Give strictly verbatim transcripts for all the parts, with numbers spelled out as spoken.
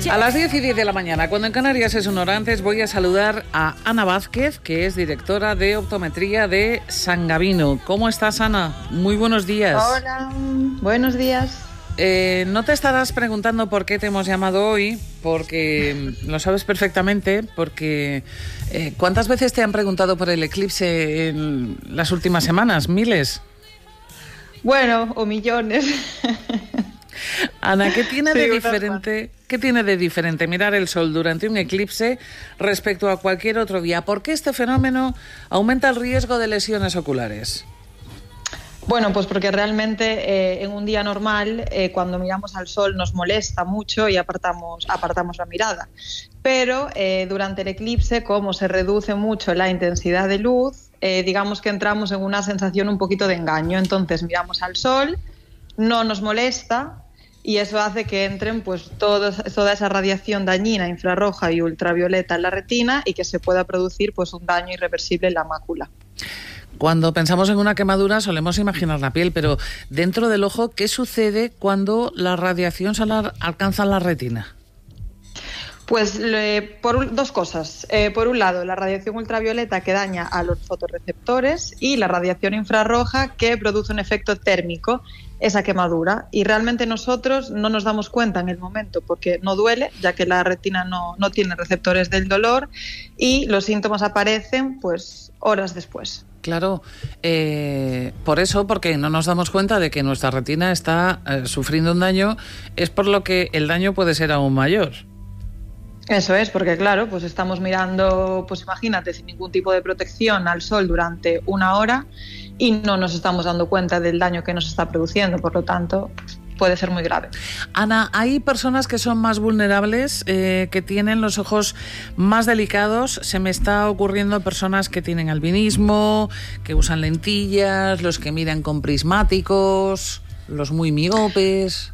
A las diez y diez de la mañana, cuando en Canarias es una hora antes, voy a saludar a Ana Vázquez, que es directora de optometría de San Gavino. ¿Cómo estás, Ana? Muy buenos días. Hola, buenos días. Eh, no te estarás preguntando por qué te hemos llamado hoy, porque lo sabes perfectamente, porque eh, ¿cuántas veces te han preguntado por el eclipse en las últimas semanas? ¿Miles? Bueno, o millones. Ana, ¿qué tiene sí, de diferente, más. ¿qué tiene de diferente mirar el sol durante un eclipse respecto a cualquier otro día? ¿Por qué este fenómeno aumenta el riesgo de lesiones oculares? Bueno, pues porque realmente eh, en un día normal, eh, cuando miramos al sol nos molesta mucho y apartamos, apartamos la mirada. Pero eh, durante el eclipse, como se reduce mucho la intensidad de luz, eh, digamos que entramos en una sensación un poquito de engaño. Entonces miramos al sol, no nos molesta y eso hace que entren pues todo, toda esa radiación dañina, infrarroja y ultravioleta en la retina y que se pueda producir pues un daño irreversible en la mácula. Cuando pensamos en una quemadura solemos imaginar la piel, pero dentro del ojo, ¿qué sucede cuando la radiación solar alcanza la retina? Pues eh, por dos cosas. Eh, por un lado, la radiación ultravioleta que daña a los fotorreceptores y la radiación infrarroja que produce un efecto térmico, esa quemadura. Y realmente nosotros no nos damos cuenta en el momento porque no duele, ya que la retina no, no tiene receptores del dolor y los síntomas aparecen pues horas después. Claro, eh, por eso, porque no nos damos cuenta de que nuestra retina está eh, sufriendo un daño, es por lo que el daño puede ser aún mayor. Eso es, porque claro, pues estamos mirando, pues imagínate, sin ningún tipo de protección al sol durante una hora y no nos estamos dando cuenta del daño que nos está produciendo, por lo tanto puede ser muy grave. Ana, hay personas que son más vulnerables, eh, que tienen los ojos más delicados. Se me está ocurriendo personas que tienen albinismo, que usan lentillas, los que miran con prismáticos, los muy miopes.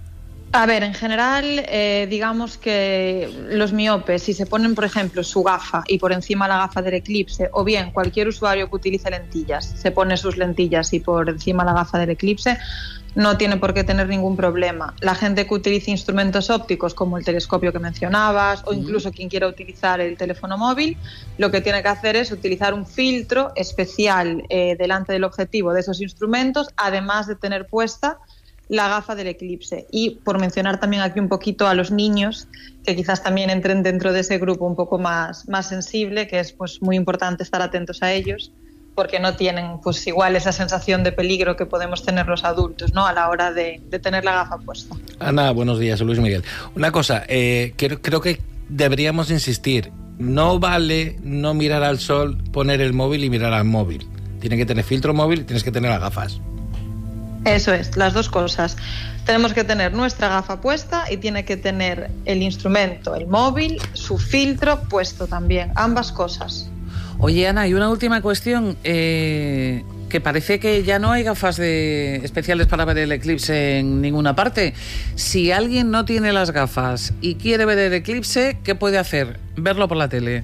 A ver, en general, eh, digamos que los miopes, si se ponen, por ejemplo, su gafa y por encima la gafa del eclipse, o bien cualquier usuario que utilice lentillas, se pone sus lentillas y por encima la gafa del eclipse, no tiene por qué tener ningún problema. La gente que utilice instrumentos ópticos como el telescopio que mencionabas o incluso quien quiera utilizar el teléfono móvil, lo que tiene que hacer es utilizar un filtro especial eh, delante del objetivo de esos instrumentos, además de tener puesta la gafa del eclipse. Y por mencionar también aquí un poquito a los niños, que quizás también entren dentro de ese grupo un poco más, más sensible, que es pues muy importante estar atentos a ellos, porque no tienen pues igual esa sensación de peligro que podemos tener los adultos, ¿no?, a la hora de, de tener la gafa puesta. Ana, buenos días, soy Luis Miguel. Una cosa, eh, creo, creo que deberíamos insistir, no vale no mirar al sol, poner el móvil y mirar al móvil. Tiene que tener filtro móvil y tienes que tener las gafas. Eso es, las dos cosas. Tenemos que tener nuestra gafa puesta y tiene que tener el instrumento, el móvil, su filtro puesto también, ambas cosas. Oye, Ana, y una última cuestión, eh, que parece que ya no hay gafas de, especiales para ver el eclipse en ninguna parte. Si alguien no tiene las gafas y quiere ver el eclipse, ¿qué puede hacer? ¿Verlo por la tele?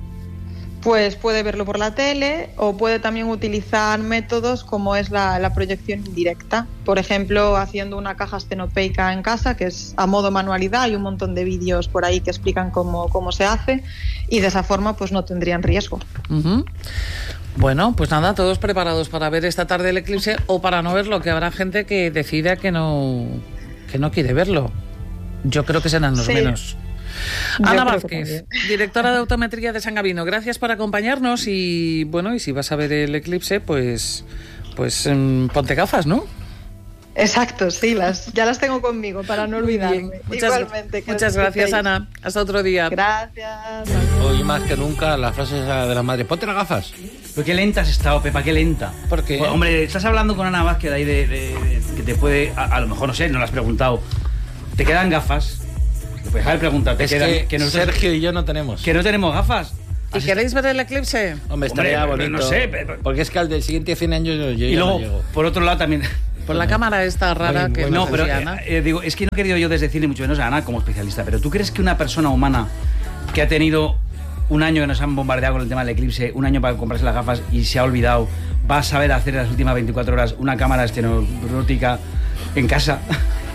Pues puede verlo por la tele o puede también utilizar métodos como es la, la proyección indirecta. Por ejemplo, haciendo una caja estenopeica en casa, que es a modo manualidad. Hay un montón de vídeos por ahí que explican cómo, cómo se hace y de esa forma pues no tendrían riesgo. Uh-huh. Bueno, pues nada, todos preparados para ver esta tarde el eclipse o para no verlo, que habrá gente que decida que no, que no quiere verlo. Yo creo que serán los sí. menos. Ana Vázquez, directora de optometría de San Gavino, gracias por acompañarnos y bueno, y si vas a ver el eclipse, pues pues um, ponte gafas, ¿no? Exacto, sí, las, ya las tengo conmigo para no olvidarme. Muchas, Igualmente. Muchas gracias, Ana. Hasta otro día. Gracias. Hoy más que nunca la frase de la madre, ponte las gafas. Pero qué lenta has estado, Pepa, qué lenta. ¿Por qué? Pues, hombre, estás hablando con Ana Vázquez ahí de, de, de que te puede, a, a lo mejor, no sé, no lo has preguntado, te quedan gafas. Pues a ver, pregúntate. Es que, que nosotros, Sergio y yo no tenemos. Que no tenemos gafas. ¿Y queréis ver el eclipse? Hombre, estaría Hombre, bonito. No sé. Pero, porque es que al del siguiente cien años yo, yo y ya luego, no llego. por otro lado también... Por la cámara esta rara muy, que No, pero decía, Ana. Eh, digo, es que no he querido yo desdecirle mucho menos a Ana como especialista, pero ¿tú crees que una persona humana que ha tenido un año que nos han bombardeado con el tema del eclipse, un año para comprarse las gafas y se ha olvidado, va a saber hacer en las últimas veinticuatro horas una cámara estenopeica en casa?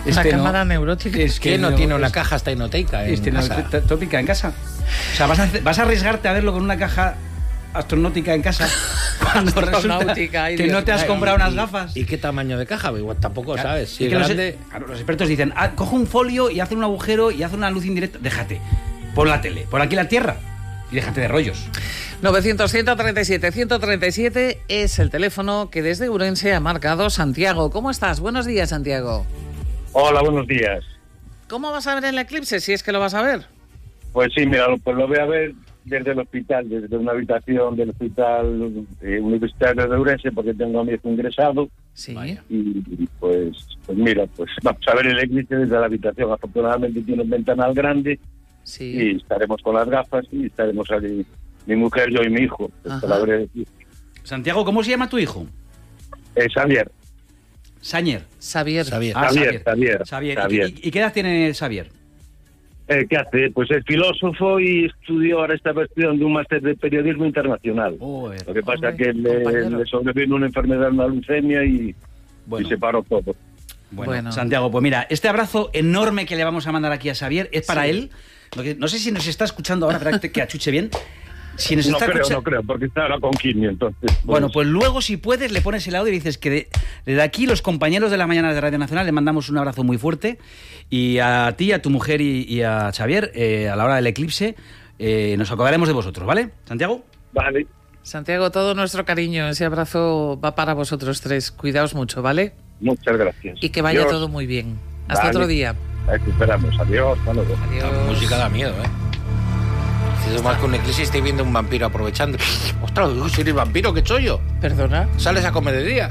Una Este cámara no. neurótica. Es Que no tiene una es- caja esteinoteica en Este no, casa. t- tópica en casa. O sea, vas a, hacer- vas a arriesgarte a verlo con una caja astronáutica en casa cuando resulta Astronáutica, ay, que Dios no te has Ay, comprado y- unas y- gafas. ¿Y qué tamaño de caja? Igual tampoco Claro, sabes. Si es es que los, grande... claro, los expertos dicen, ah, coge un folio y hace un agujero y hace una luz indirecta. Déjate. Pon la tele, pon aquí la tierra y déjate de rollos. novecientos, ciento treinta y siete, ciento treinta y siete es el teléfono que desde Urense ha marcado Santiago. ¿Cómo estás? Buenos días, Santiago. Hola, buenos días. ¿Cómo vas a ver el eclipse, si es que lo vas a ver? Pues sí, mira, lo- pues lo voy a ver desde el hospital, desde una habitación del hospital eh, universitario de Urense, porque tengo a mi hijo ingresado. Sí. Y, y, pues, pues mira, pues vamos a ver el eclipse desde la habitación. Afortunadamente tiene un ventanal grande Sí. y estaremos con las gafas y estaremos allí, mi mujer, yo y mi hijo. Pues, Ajá. la veré. Santiago, ¿cómo se llama tu hijo? Eh, Xavier. Sañer. Xavier. Xavier. Ah, Xavier, Xavier, Xavier. Xavier. ¿Y, y- y qué edad tiene Xavier? Eh, ¿Qué hace? Pues es filósofo y estudió ahora esta versión de un máster de periodismo internacional. Joder. Lo que pasa es Hombre, que le, compañero. le sobrevino una enfermedad, una leucemia y, Bueno. y se paró todo. Bueno, Bueno. Santiago, pues mira, este abrazo enorme que le vamos a mandar aquí a Xavier es para Sí. él. Lo que- No sé si nos está escuchando ahora, espérate que achuche bien. Si nos No está creo, escucha- no creo, porque está ahora con quimio, entonces. pues, Bueno, pues luego si puedes le pones el audio y dices que de- desde aquí los compañeros de la mañana de Radio Nacional le mandamos un abrazo muy fuerte y a ti, a tu mujer y, y a Xavier eh, a la hora del eclipse eh, nos acordaremos de vosotros, ¿vale? Santiago. Vale, Santiago, todo nuestro cariño, ese abrazo va para vosotros tres. Cuidaos mucho, ¿vale? muchas gracias. Y que vaya Adiós. todo muy bien. Hasta Vale. otro día. Aquí esperamos. Adiós, hasta luego. Adiós. La música da miedo, ¿eh? Si es más que un eclipse, estoy viendo un vampiro aprovechando. ¡Ostras! uy, si eres vampiro, ¿qué soy yo? Perdona. ¿Sales a comer de día?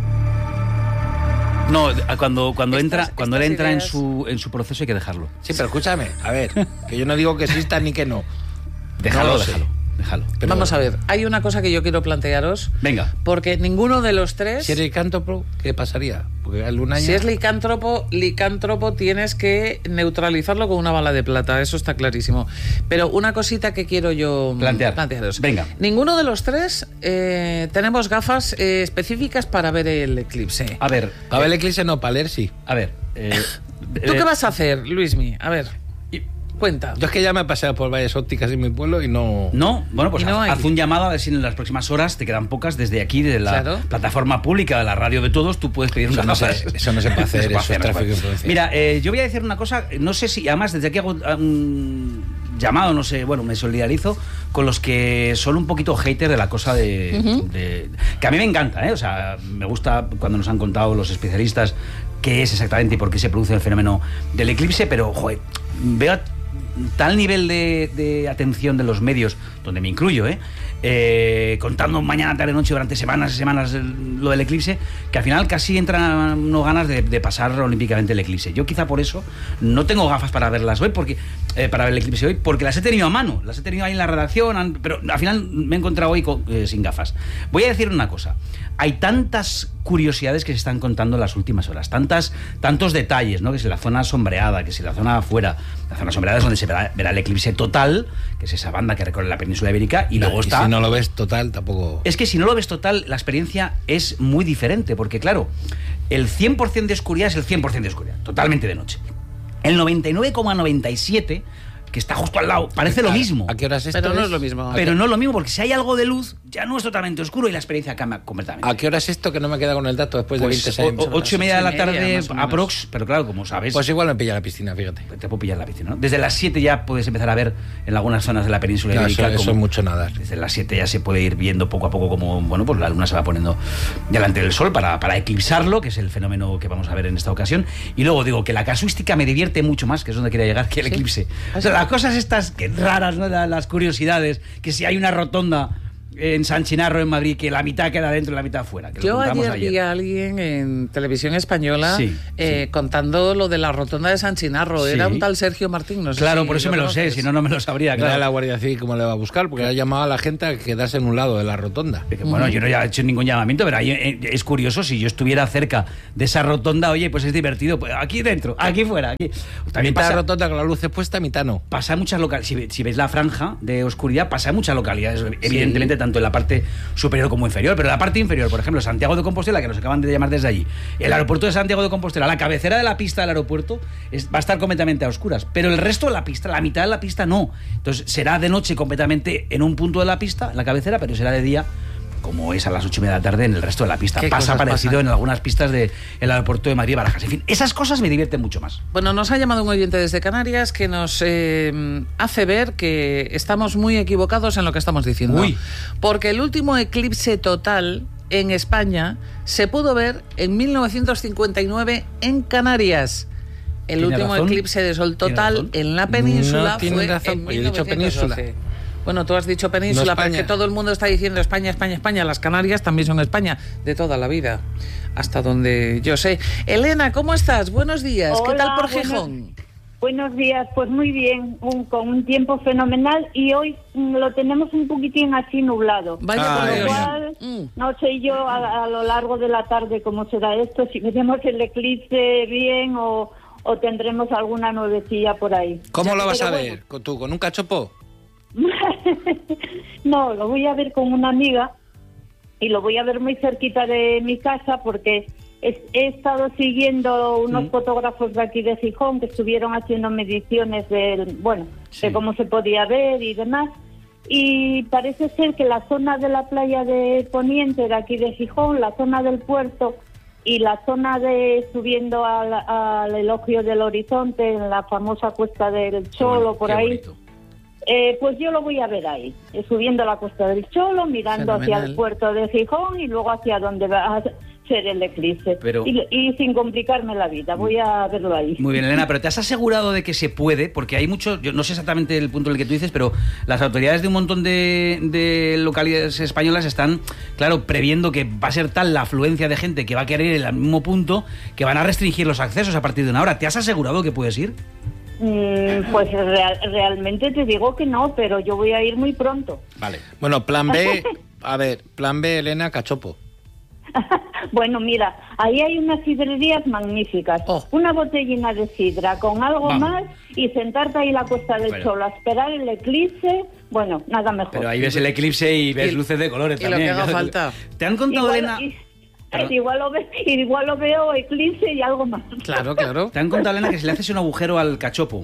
No, cuando, cuando Estas- entra, cuando él estas entra en ideas- su, en su proceso hay que dejarlo. Sí, pero escúchame, a ver, que yo no digo que exista ni que no. Déjalo, No lo sé. déjalo, déjalo. Pero- Vamos a ver, hay una cosa que yo quiero plantearos, Venga. porque ninguno de los tres... Si eres licántropo, ¿qué pasaría? Porque al un año... Si es licántropo, licántropo tienes que neutralizarlo con una bala de plata, eso está clarísimo. Pero una cosita que quiero yo Plantear. plantearos. Venga. Ninguno de los tres eh, tenemos gafas eh, específicas para ver el eclipse. A ver, Para ver el eclipse no, para leer sí. a ver. eh, ¿Tú eh, qué vas a hacer, Luismi? A ver, y- cuenta. Yo es que ya me he paseado por varias ópticas en mi pueblo y no... No, bueno, pues Y no haz, hay. haz un llamado a ver si en las próximas horas te quedan pocas desde aquí, desde la Claro. plataforma pública de la radio de todos, tú puedes pedir Eso unas no se- gafas. eso no se puede hacer, No se eso es no se tráfico puede. de influencia. Mira, eh, yo voy a decir una cosa, no sé si, además desde aquí hago un llamado, no sé, bueno, me solidarizo con los que son un poquito hater de la cosa de, de- que a mí me encanta, ¿eh? O sea, me gusta cuando nos han contado los especialistas qué es exactamente y por qué se produce el fenómeno del eclipse, pero, joder, veo tal nivel de, de atención de los medios, donde me incluyo, ¿eh? Eh, contando mañana, tarde, noche, durante semanas y semanas el- lo del eclipse, que al final casi entran unos ganas de, de pasar olímpicamente el eclipse. Yo quizá por eso no tengo gafas para verlas hoy, porque eh, para ver el eclipse hoy, porque las he tenido a mano, las he tenido ahí en la redacción, han- pero al final me he encontrado hoy con- eh, sin gafas. Voy a decir una cosa, hay tantas curiosidades que se están contando en las últimas horas, tantas, tantos detalles, ¿no? Que si la zona sombreada, que si la zona afuera, la zona sombreada es donde se verá, verá el eclipse total, que es esa banda que recorre la península ibérica, y luego y está... si no lo ves total, tampoco... Es que si no lo ves total, la experiencia es muy diferente, porque claro, el cien por ciento de oscuridad es el cien por ciento de oscuridad, totalmente de noche. El noventa y nueve coma noventa y siete, que está justo al lado, parece lo mismo. ¿A qué horas esto Pero no es lo mismo. Pero no es lo mismo, porque si hay algo de luz, ya no es totalmente oscuro y la experiencia cambia completamente. ¿A qué hora es esto que no me queda con el dato después de Pues, veinte segundos? o- ocho y media de la Ocho y media, tarde más o menos. aprox, pero claro, como sabes, Pues igual me pilla la piscina, fíjate. te puedo pillar la piscina, ¿no? Desde las siete ya puedes empezar a ver en algunas zonas de la península No, ibérica eso, eso como- es mucho nadar. Desde las siete ya se puede ir viendo poco a poco como, bueno, pues la luna se va poniendo delante del sol para, para eclipsarlo, que es el fenómeno que vamos a ver en esta ocasión. Y luego digo que la casuística me divierte mucho más, que es donde quería llegar, que el ¿Sí? eclipse. ¿Ah, O sea, sí? las cosas estas que raras, ¿no? La- Las curiosidades, que si hay una rotonda en San Chinarro, en Madrid, que la mitad queda dentro y la mitad fuera. Que lo Yo contamos ayer vi a alguien en televisión española Sí, eh, contando lo de la rotonda de San Chinarro. Sí. Era un tal Sergio Martín, no sé Claro, si por eso me lo sé, conoces. si no, no me lo sabría, Mira claro. la Guardia Civil cómo le va a buscar, porque ha llamado a la gente a quedarse en un lado de la rotonda. Que, Bueno, yo no he hecho ningún llamamiento, pero ahí, eh, es curioso, si yo estuviera cerca de esa rotonda, oye, pues es divertido, pues aquí dentro, aquí fuera, aquí. También mitad pasa, rotonda con la luz expuesta, mitad no. pasa en muchas localidades, si, ve- si veis la franja de oscuridad, pasa en muchas localidades, evidentemente tanto en la parte superior como inferior, pero en la parte inferior, por ejemplo, Santiago de Compostela, que nos acaban de llamar desde allí, el aeropuerto de Santiago de Compostela, la cabecera de la pista del aeropuerto es, va a estar completamente a oscuras, pero el resto de la pista, la mitad de la pista no. Entonces será de noche completamente en un punto de la pista, en la cabecera, pero será de día, como es a las ocho y media de la tarde en el resto de la pista. Pasa parecido pasan? en algunas pistas del aeropuerto de Madrid y Barajas. En fin, esas cosas me divierten mucho más. Bueno, nos ha llamado un oyente desde Canarias que nos eh, hace ver que estamos muy equivocados en lo que estamos diciendo. Uy. Porque el último eclipse total en España se pudo ver en mil novecientos cincuenta y nueve en Canarias. El último razón? eclipse de sol total en la península no tiene fue razón, en pues yo he dicho mil novecientos doce. península. Bueno, tú has dicho península, No pero es España. que todo el mundo está diciendo España, España, España. Las Canarias también son España, de toda la vida, hasta donde yo sé. Elena, ¿cómo estás? Buenos días. Hola, ¿Qué tal por buenos, Gijón? Buenos días, pues muy bien, un, con un tiempo fenomenal y hoy mm, lo tenemos un poquitín así nublado. Vaya Ah, por Con lo Dios. cual, Mm. no sé yo a, a lo largo de la tarde cómo será esto, si veremos el eclipse bien o, o tendremos alguna nuevecilla por ahí. ¿Cómo lo vas Pero a bueno. ver? ¿Con, tú, ¿Con un cachopo? No, lo voy a ver con una amiga y lo voy a ver muy cerquita de mi casa porque he, he estado siguiendo unos Mm. fotógrafos de aquí de Gijón que estuvieron haciendo mediciones del, bueno, Sí. de cómo se podía ver y demás. Y parece ser que la zona de la playa de Poniente de aquí de Gijón, la zona del puerto y la zona de subiendo al, al Elogio del Horizonte, en la famosa Cuesta del Cholo, por Qué ahí, bonito. eh, pues yo lo voy a ver ahí, eh, subiendo la Cuesta del Cholo, mirando hacia Fenomenal. el puerto de Gijón y luego hacia donde va a ser el eclipse. Pero- Y, y sin complicarme la vida, voy a verlo ahí. Muy bien, Elena, pero ¿te has asegurado de que se puede? Porque hay mucho, yo no sé exactamente el punto en el que tú dices, pero las autoridades de un montón de, de localidades españolas están, claro, previendo que va a ser tal la afluencia de gente que va a querer ir al mismo punto que van a restringir los accesos a partir de una hora. ¿Te has asegurado que puedes ir? Mm, pues real- realmente te digo que no, pero yo voy a ir muy pronto. Vale. Bueno, plan B, a ver, plan B, Elena, cachopo. Bueno, mira, ahí hay unas sidrerías magníficas. Oh. Una botellina de sidra con algo Vamos. más y sentarte ahí en la Cuesta del Pero- Sol a esperar el eclipse. Bueno, nada mejor. Pero ahí ves el eclipse y ves Y- luces de colores y lo también. que haga falta. ¿Te han contado, igual, Elena? y- Perdón. igual, lo ve- igual lo veo eclipse y algo más. Claro, claro. ¿Te han contado, Elena, que si le haces un agujero al cachopo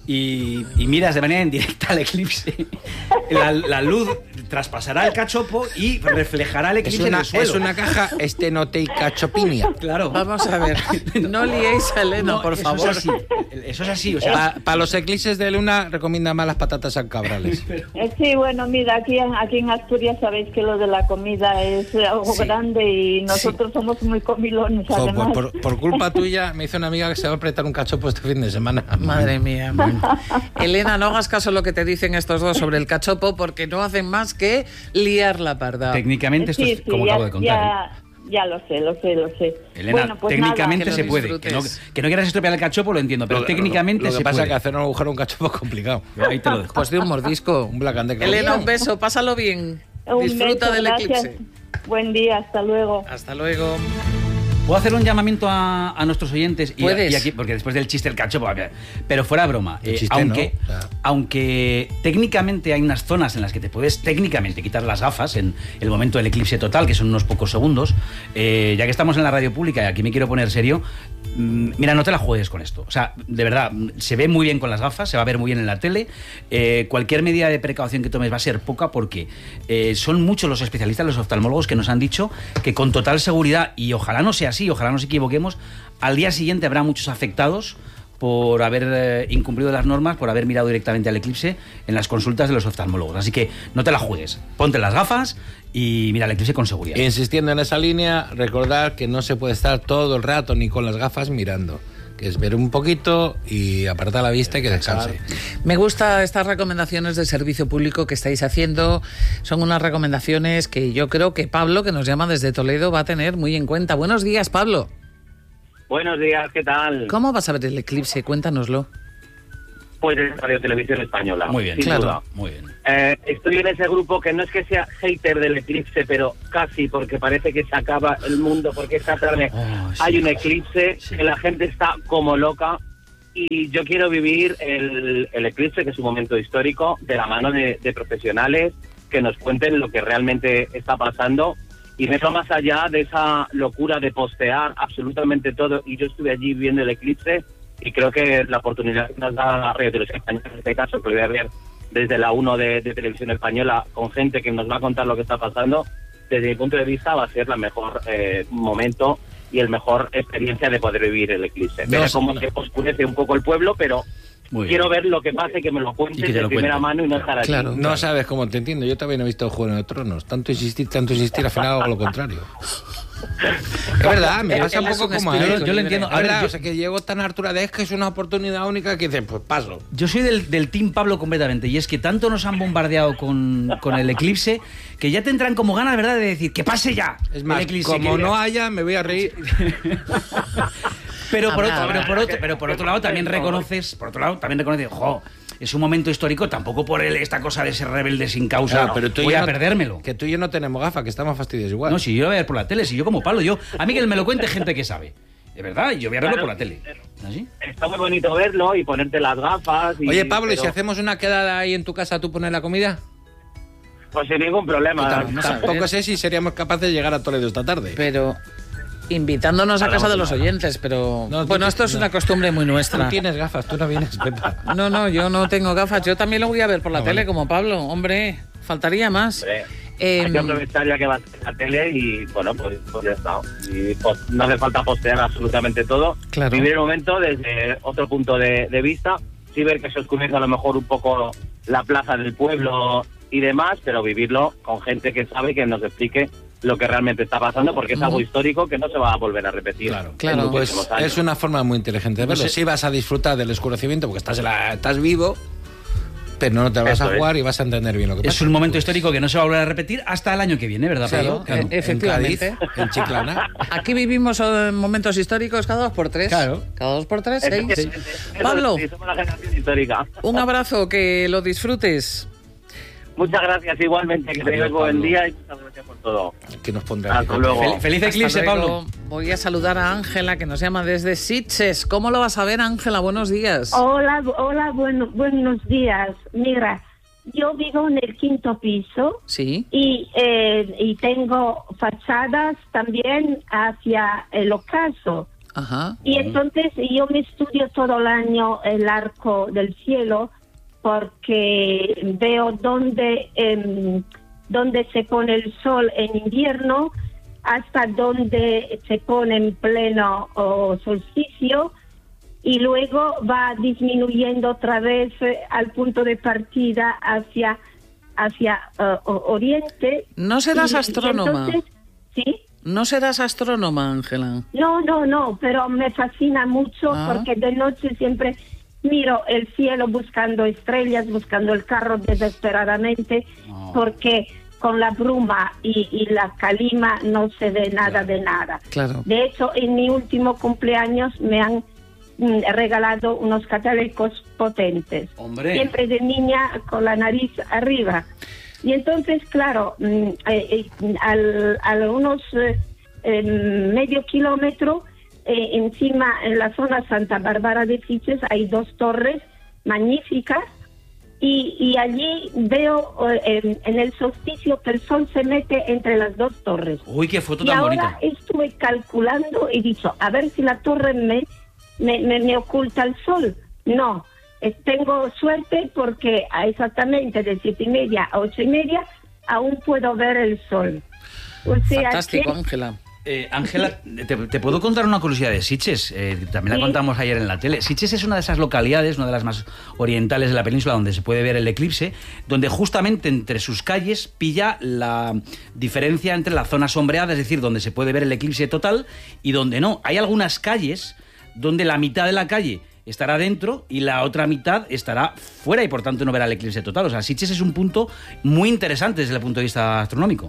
y, y miras de manera indirecta al eclipse, la, la luz traspasará el cachopo y reflejará el Es eclipse una, en el suelo? es una caja estenotecachopinia. Claro. Vamos a ver. No liéis a Elena, No, por eso favor. Es así. Eso es así, o sea... Para los eclipses de luna, recomienda más las patatas sancabrales. Eh, Sí, bueno, mira, aquí, en- aquí en Asturias sabéis que lo de la comida es algo Sí. grande y nosotros somos muy comilones, Jo, además. por, por- por culpa tuya, me hizo una amiga que se va a apretar un cachopo este fin de semana. Madre mía. Elena, no hagas caso a lo que te dicen estos dos sobre el cachopo porque no hacen más que liar la parda. Técnicamente esto Sí, es sí, como ya, acabo de contar. ya, ya lo sé, lo sé, lo sé. ¿eh? Elena, Bueno, pues técnicamente nada. Que se lo puede. Que no, disfrutes. que no quieras estropear el cachopo, lo entiendo, pero Lo- técnicamente lo, lo se que pasa puede. es que hacer un agujero a un cachopo es complicado. Ahí te lo dejo. Pues de un mordisco. Un Black and Decker. Elena, un beso, pásalo bien. Un Disfruta beso, del gracias. eclipse. Buen día, hasta luego. Hasta luego. ¿Puedo hacer un llamamiento a, a nuestros oyentes? Y, Puedes. y aquí, porque después del chiste el cachopo, pero fuera broma. El eh, chiste, aunque, ¿no? O sea. aunque técnicamente hay unas zonas en las que te puedes técnicamente quitar las gafas en el momento del eclipse total, que son unos pocos segundos, eh, ya que estamos en la radio pública y aquí me quiero poner serio, mmm, mira, no te la juegues con esto. O sea, de verdad, se ve muy bien con las gafas, se va a ver muy bien en la tele. Eh, cualquier medida de precaución que tomes va a ser poca porque eh, son muchos los especialistas, los oftalmólogos, que nos han dicho que con total seguridad, y ojalá no sea así, ojalá nos equivoquemos, al día siguiente habrá muchos afectados por haber eh, incumplido las normas, por haber mirado directamente al eclipse en las consultas de los oftalmólogos. Así que no te la juegues, ponte las gafas y mira el eclipse con seguridad. Insistiendo en esa línea, recordar que no se puede estar todo el rato ni con las gafas mirando, que es ver un poquito y apartar la vista y que descanse. Me gustan estas recomendaciones de servicio público que estáis haciendo. Son unas recomendaciones que yo creo que Pablo, que nos llama desde Toledo, va a tener muy en cuenta. Buenos días, Pablo. Buenos días, ¿qué tal? ¿Cómo vas a ver el eclipse? Cuéntanoslo. Pues en Radio Televisión Española. Muy bien, sin claro. duda. Muy bien. Eh, estoy en ese grupo que no es que sea hater del eclipse, pero casi, porque parece que se acaba el mundo, porque esta tarde Oh, sí. hay un eclipse, Sí. que la gente está como loca, y yo quiero vivir el, el eclipse, que es un momento histórico, de la mano de, de profesionales que nos cuenten lo que realmente está pasando y verlo más allá de esa locura de postear absolutamente todo. Y yo estuve allí viendo el eclipse y creo que la oportunidad que nos da la Radio Televisión Española, en este caso, que lo voy a ver desde la uno de, de Televisión Española, con gente que nos va a contar lo que está pasando, desde mi punto de vista va a ser el mejor eh, momento y el mejor experiencia de poder vivir el eclipse. Ver No, cómo no. se oscurece un poco el pueblo, pero Muy quiero bien. ver lo que pase, que me lo cuentes Y que te de lo primera cuenten. mano y no estar allí. Claro. No sabes cómo te entiendo. Yo también he visto el Juego de Tronos. Tanto insistir, tanto insistir, al final hago lo contrario. Es verdad, me Él- pasa él un es poco un como a espíritu él. Yo- yo lo entiendo. Es A ver, verdad, yo- o sea, que llego tan hartura de es que es una oportunidad única que dices, pues paso. Yo soy del, del team Pablo completamente, y es que tanto nos han bombardeado con, con el eclipse que ya tendrán como ganas, ¿verdad?, de decir que pase ya. Es más, el eclipse, como que- no haya, me voy a reír. Pero por, Habrá, otro, pero, habrá. por otro, pero por otro lado también reconoces, por otro lado también reconoces, jo, es un momento histórico, tampoco por el- esta cosa de ser rebelde sin causa, Claro, pero tú y voy yo a no- perdérmelo. Que tú y yo no tenemos gafas, que estamos fastidios igual. No, si yo voy a ver por la tele, si yo como Pablo, yo a mí que me lo cuente gente que sabe. De verdad, yo voy a verlo Claro. por la tele. ¿Así? Está muy bonito verlo y ponerte las gafas. Y, Oye, Pablo, ¿y pero, si hacemos una quedada ahí en tu casa, tú pones la comida? Pues sin ningún problema. Tam- vamos a Tampoco ver. sé si seríamos capaces de llegar a Toledo esta tarde. Pero invitándonos a Hablamos casa de de los nada. oyentes, pero No, tú bueno, ti- esto es no. una costumbre muy Tú nuestra. tienes gafas, tú no vienes, Pepa. No, no, yo no tengo gafas, yo también lo voy a ver por la Ah, tele vale. como Pablo, hombre, faltaría más. Hombre, Em, hay que aprovechar ya que va a la tele y bueno, pues, pues ya está. Y, pues, no hace falta postear absolutamente todo. Claro. Vivir el momento desde otro punto de, de vista. Sí ver que se oscurece a lo mejor un poco la plaza del pueblo y demás, pero vivirlo con gente que sabe, que nos explique lo que realmente está pasando, porque es Ujú. algo histórico que no se va a volver a repetir. Claro, Claro. en Pues muchísimos años. es una forma muy inteligente de verlo. No sé. Sí vas a disfrutar del oscurecimiento porque estás, en la- estás vivo, pero no te vas Eso a es. jugar y vas a entender bien lo que pasa. Es un momento Pues, histórico que no se va a volver a repetir hasta el año que viene, ¿verdad, Claro, Pablo? Eh, efectivamente. En Cádiz, en Chiclana. Aquí vivimos eh, momentos históricos cada dos por tres. Claro. Cada dos por tres, seis. Efectivamente. Eso Pablo. sí, somos la generación histórica. Un abrazo, que lo disfrutes. Muchas gracias igualmente, que Adiós, tengáis buen Pablo. día y muchas gracias por todo. Que nos pondrá. Hasta luego. Fel- feliz eclipse, Hasta luego. Pablo. Voy a saludar a Ángela, que nos llama desde Sitges. ¿Cómo lo vas a ver, Ángela? Buenos días. Hola, hola, bueno, buenos días. Mira, yo vivo en el quinto piso Sí. y, eh, y tengo fachadas también hacia el ocaso. Ajá. Y entonces yo me estudio todo el año el arco del cielo porque veo dónde, em, dónde se pone el sol en invierno hasta dónde se pone en pleno oh, solsticio y luego va disminuyendo otra vez eh, al punto de partida hacia, hacia eh, o- oriente. No serás Y- y astrónoma. entonces- ¿sí? No serás astrónoma, Ángela. No, no, no, pero me fascina mucho Ah. porque de noche siempre miro el cielo buscando estrellas, buscando el carro desesperadamente, Oh. porque con la bruma y, y la calima no se ve nada de nada. Claro. De hecho, en mi último cumpleaños me han mm, regalado unos catálicos potentes. Hombre. Siempre de niña con la nariz arriba. Y entonces, claro, mm, eh, eh, al, a unos eh, eh, medio kilómetro, eh, encima en la zona Santa Bárbara de Sitges hay dos torres magníficas y, y allí veo eh, en, en el solsticio que el sol se mete entre las dos torres. Uy, qué foto Y tan ahora bonita. estuve calculando y dicho, a ver si la torre me, me, me, me oculta el sol. No, eh, tengo suerte porque a exactamente de siete y media a ocho y media aún puedo ver el sol. O sea Fantástico, que- Ángela. Eh, Ángela, te, te puedo contar una curiosidad de Sitges. Eh, también Sí. la contamos ayer en la tele. Sitges es una de esas localidades, una de las más orientales de la península, donde se puede ver el eclipse, donde justamente entre sus calles pilla la diferencia entre la zona sombreada, es decir, donde se puede ver el eclipse total, y donde no. Hay algunas calles donde la mitad de la calle estará dentro y la otra mitad estará fuera y por tanto no verá el eclipse total. O sea, Sitges es un punto muy interesante desde el punto de vista astronómico.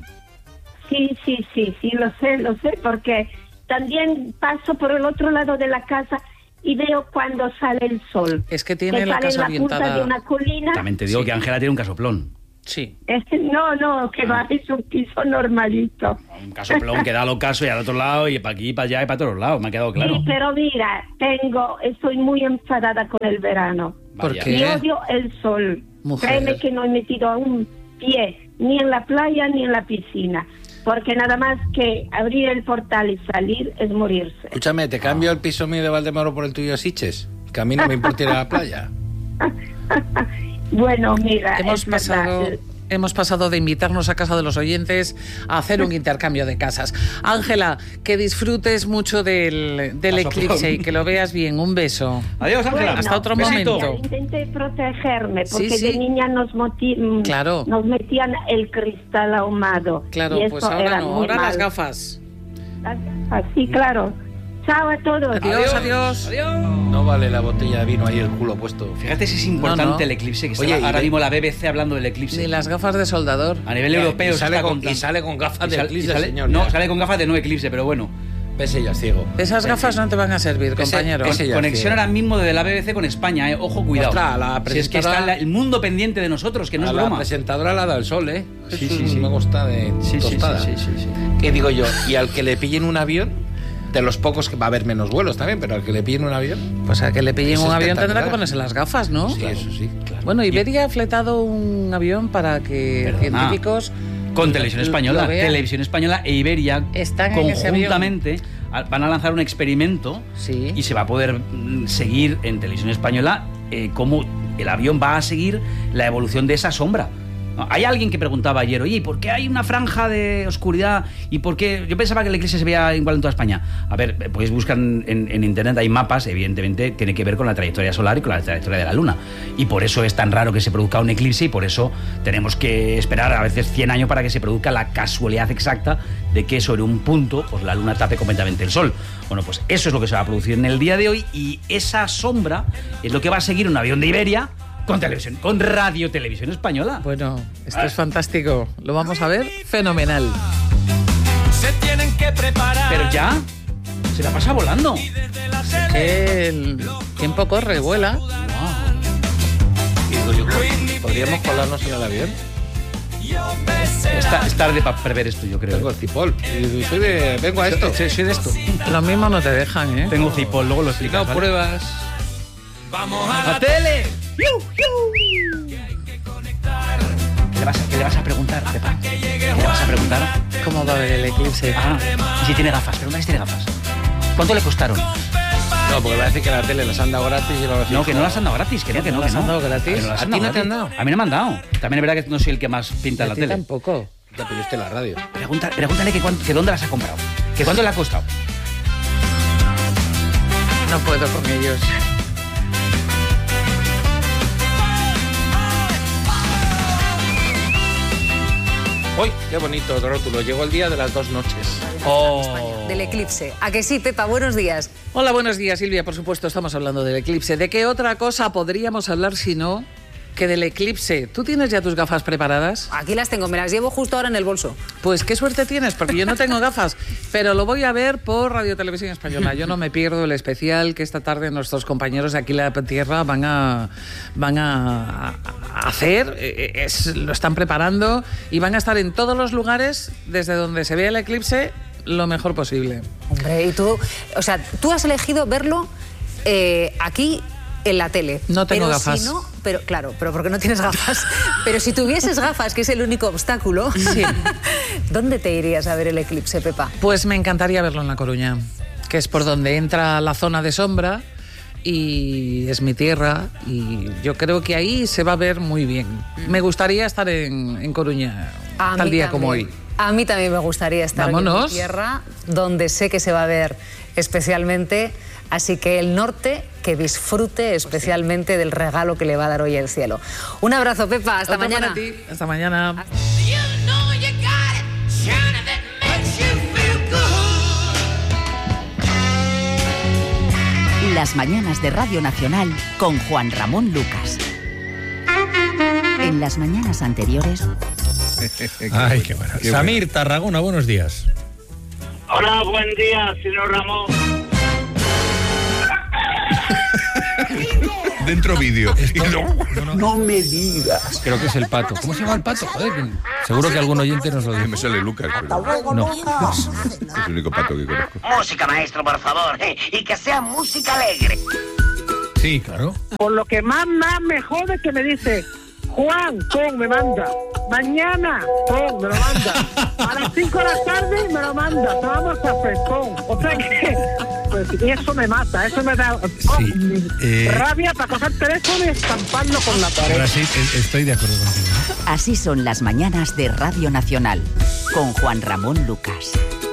Sí, sí, sí, sí, lo sé, lo sé, porque también paso por el otro lado de la casa y veo cuando sale el sol. Es que tiene que la sale casa en la punta orientada. de una colina. También te digo Sí. que Ángela tiene un casoplón. Sí. No, no, que va, es un piso normalito. Un casoplón que da al ocaso y al otro lado y para aquí, para allá y para todos lados, me ha quedado claro. Sí, pero mira, tengo, estoy muy enfadada con el verano. ¿Por Vaya. qué? Y odio el sol. Mujer. Créeme que no he metido a un pie ni en la playa ni en la piscina, porque nada más que abrir el portal y salir es morirse. Escúchame, ¿te cambio el piso mío de Valdemoro por el tuyo de Sitges? Que a mí no me importa ir a la playa. Bueno, mira, hemos es pasado... verdad. Hemos pasado de invitarnos a casa de los oyentes a hacer un intercambio de casas. Ángela, que disfrutes mucho del, del eclipse y que lo veas bien. Un beso. Adiós, Ángela. Bueno, hasta otro besito. momento. Intenté protegerme porque Sí, sí. de niña nos, moti- Claro. nos metían el cristal ahumado. Claro, y pues eso ahora era no, muy ahora las mal. gafas. Las gafas, sí, claro. Chao a todos. Adiós, adiós. No vale la botella de vino ahí el culo puesto. Fíjate si es importante No, no. el eclipse, que Oye, está y ahora ve- mismo la B B C hablando del eclipse. Ni las gafas de soldador. A nivel europeo y se sale, está con, contando. y sale con gafas Y de sale- eclipse, y sale- señor. No, ya. sale con gafas de no eclipse, pero bueno. Ese ya es ciego. Esas gafas no te van a servir, Ese- compañero. ese ya Conexión ciego. ahora mismo de la B B C con España, eh. Ojo, cuidado. Ostras, la si es que presentadora- está la- el mundo pendiente de nosotros, que no A es la broma. presentadora la da el sol, ¿eh? Sí, Eso sí, sí. Me gusta de Sí, sí, tostada. sí, sí, sí, sí. ¿Qué digo yo? Y al que le pillen un avión, de los pocos que va a haber menos vuelos también, pero al que le pillen un avión... Pues a que le pillen Es un avión tendrá espectacular. que ponerse las gafas, ¿no? Sí, eso sí, claro. Bueno, Iberia ha fletado un avión para que Perdona. científicos... Con Televisión lo- Española, lo vean. Televisión Española e Iberia Están en ese avión. conjuntamente a- van a lanzar un experimento Sí. y se va a poder mm, seguir en Televisión Española eh, cómo el avión va a seguir la evolución de esa sombra. ¿No? Hay alguien que preguntaba ayer, oye, ¿y por qué hay una franja de oscuridad? ¿Y por qué? Yo pensaba que el eclipse se veía igual en toda España. A ver, pues buscan en, en internet, hay mapas, evidentemente tiene que ver con la trayectoria solar y con la trayectoria de la luna. Y por eso es tan raro que se produzca un eclipse y por eso tenemos que esperar a veces cien años para que se produzca la casualidad exacta de que sobre un punto pues la luna tape completamente el sol. Bueno, pues eso es lo que se va a producir en el día de hoy y esa sombra es lo que va a seguir un avión de Iberia con televisión, con Radio Televisión Española. Bueno, esto es fantástico. Lo vamos a ver fenomenal. Se tienen que preparar. Pero ya se la pasa volando. Que el tiempo corre, vuela. Y digo yo, ¿podríamos colarnos en el avión? Está- es tarde para prever esto, yo creo. Tengo el cipol. Y soy de... Vengo a esto. Sí, soy de esto. Lo mismo no te dejan, ¿eh? Tengo cipol, luego lo No, explicas. ¿vale? pruebas. Vamos a ¡A la tele! ¿Qué le vas a, qué le vas a preguntar, Pepa? ¿Qué le vas a preguntar? ¿Cómo va a ver el eclipse? Ah, y si tiene gafas, pregunta si tiene gafas. ¿Cuánto le costaron? No, porque va a decir que la tele las han dado gratis y va a decir... No, que no las han dado gratis, que no, que no, ¿No que las no. han dado gratis? Que no las ¿A han ti dado no te han gratis. dado? A mí no me han dado. También es verdad que no soy el que más pinta en la A ti tele. tampoco. Ya, pero yo estoy en la radio. Pregunta, pregúntale que, cuánto- que dónde las ha comprado. Que cuánto le ha costado. No puedo con ellos. ¡Uy, qué bonito rótulo! Llegó el día de las dos noches. Oh. Del eclipse. ¿A que sí, Pepa? Buenos días. Hola, buenos días, Silvia. Por supuesto, estamos hablando del eclipse. ¿De qué otra cosa podríamos hablar si no que del eclipse? ¿Tú tienes ya tus gafas preparadas? Aquí las tengo, me las llevo justo ahora en el bolso. Pues qué suerte tienes, porque yo no tengo gafas, pero lo voy a ver por Radio Televisión Española. Yo no me pierdo el especial que esta tarde nuestros compañeros de Aquí la Tierra van a, van a, a hacer. Es, lo están preparando y van a estar en todos los lugares desde donde se vea el eclipse lo mejor posible. Hombre, y tú, o sea, tú has elegido verlo eh, aquí en la tele. No tengo pero gafas. Si no, pero claro, pero porque no tienes gafas. Pero si tuvieses gafas, que es el único obstáculo, Sí. ¿dónde te irías a ver el eclipse, Pepa? Pues me encantaría verlo en La Coruña, que es por donde entra la zona de sombra y es mi tierra y yo creo que ahí se va a ver muy bien. Me gustaría estar en, en Coruña A tal mí día también. como hoy. A mí también me gustaría estar aquí en Vámonos. mi tierra, donde sé que se va a ver especialmente. Así que el norte, que disfrute especialmente del regalo que le va a dar hoy el cielo. Un abrazo, Pepa. Hasta Otro mañana. para ti. Hasta mañana. Las mañanas de Radio Nacional con Juan Ramón Lucas. En las mañanas anteriores... Ay, qué bueno. Samir, Tarragona, buenos días. Hola, buen día, señor Ramón. Dentro vídeo. No me digas. Creo que es el pato. ¿Cómo se llama el pato? Joder, que- seguro que algún oyente nos lo dice. Me sale Lucas, pero No. es el único pato que conozco. Música, maestro, por favor. eh, Y que sea música alegre. Sí, claro. Por lo que más, más me jode que me dice, Juan, pum, me manda. Mañana, pum, me lo manda. A las cinco de la tarde me lo manda. Tomamos café, pum. O sea que, pues, y eso me mata, eso me da oh, sí, eh... rabia para coger el teléfono y estamparlo con la pared. Ahora sí, estoy de acuerdo contigo. Así son las mañanas de Radio Nacional, con Juan Ramón Lucas.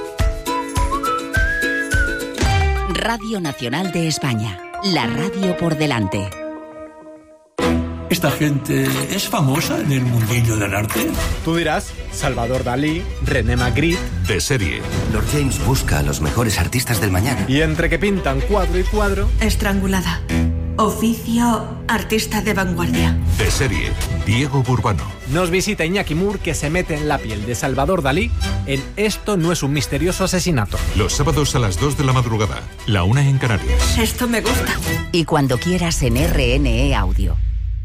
Radio Nacional de España, la radio por delante. ¿Esta gente es famosa en el mundillo del arte? Tú dirás, Salvador Dalí, René Magritte. De serie. Lord James busca a los mejores artistas del mañana. Y entre que pintan cuadro y cuadro... Estrangulada. Oficio artista de vanguardia. De serie. Diego Burbano. Nos visita Iñaki Moore, que se mete en la piel de Salvador Dalí en Esto no es un misterioso asesinato. Los sábados a las dos de la madrugada, la una en Canarias. Esto me gusta. Y cuando quieras en R N E Audio.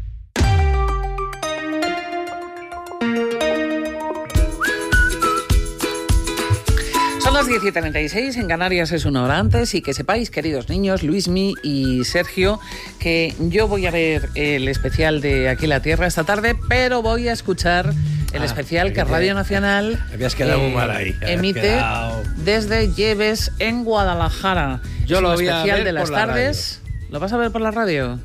Son las diez y treinta y seis, en Canarias es una hora antes, y que sepáis, queridos niños, Luismi y Sergio, que yo voy a ver el especial de Aquí la Tierra esta tarde, pero voy a escuchar el ah, especial que Radio Nacional habías quedado eh, muy mal ahí. emite quedado... desde Lleves, en Guadalajara. Yo es lo un voy especial a ver de las por la tardes. Radio. ¿Lo vas a ver por la radio?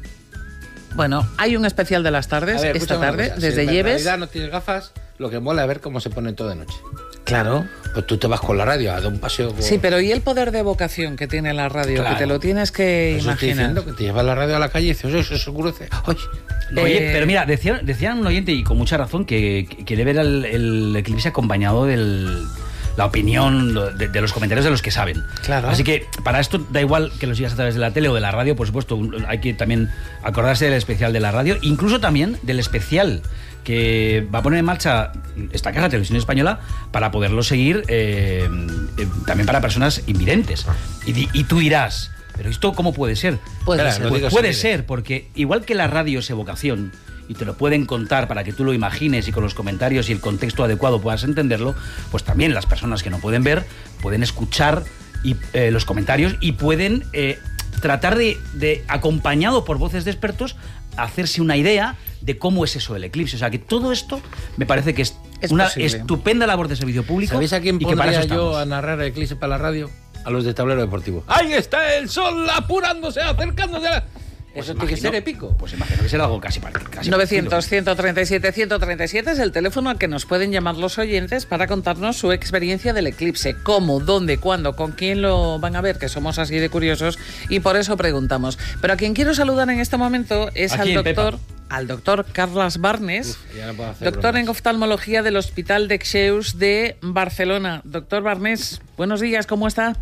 Bueno, hay un especial de las tardes ver, esta tarde, cosa, desde si Lleves. Si en realidad no tienes gafas, lo que mola es ver cómo se pone todo de noche. Claro. Pues tú te vas con la radio a dar un paseo. Por... Sí, pero ¿y el poder de evocación que tiene la radio? Claro. Que te lo tienes que Eso imaginar. Estoy diciendo, que te llevas la radio a la calle y dices, oye, eso se oscurece. Oye, Oye, pero mira, decía, decía un oyente, y con mucha razón, que, que quiere ver el, el eclipse acompañado del... la opinión de, de los comentarios de los que saben. Claro. Así que para esto da igual que lo sigas a través de la tele o de la radio, por supuesto, hay que también acordarse del especial de la radio, incluso también del especial que va a poner en marcha esta casa, Televisión Española, para poderlo seguir eh, eh, también para personas invidentes. Y, y tú dirás, ¿pero esto cómo puede ser? Puede Espera, ser. Puede, puede ser, porque igual que la radio es evocación, y te lo pueden contar para que tú lo imagines y con los comentarios y el contexto adecuado puedas entenderlo, pues también las personas que no pueden ver pueden escuchar y, eh, los comentarios y pueden eh, tratar de, de, acompañado por voces de expertos, hacerse una idea de cómo es eso el eclipse. O sea, que todo esto me parece que es, es una posible. Estupenda labor de servicio público. ¿Sabéis a quién y que para pondría eso yo a narrar el eclipse para la radio? A los de Tablero Deportivo. ¡Ahí está el sol apurándose, acercándose! A... Pues Eso imagino, tiene que ser épico. Pues imagino que será algo casi parecido. novecientos, ciento treinta y siete, ciento treinta y siete es el teléfono al que nos pueden llamar los oyentes para contarnos su experiencia del eclipse. ¿Cómo, dónde, cuándo, con quién lo van a ver? Que somos así de curiosos y por eso preguntamos. Pero a quien quiero saludar en este momento es al quién, doctor... Pepa? Al doctor Carles Barnes, Uf, no doctor bromas. En oftalmología del Hospital de Creus de Barcelona. Doctor Barnes, buenos días, ¿cómo está?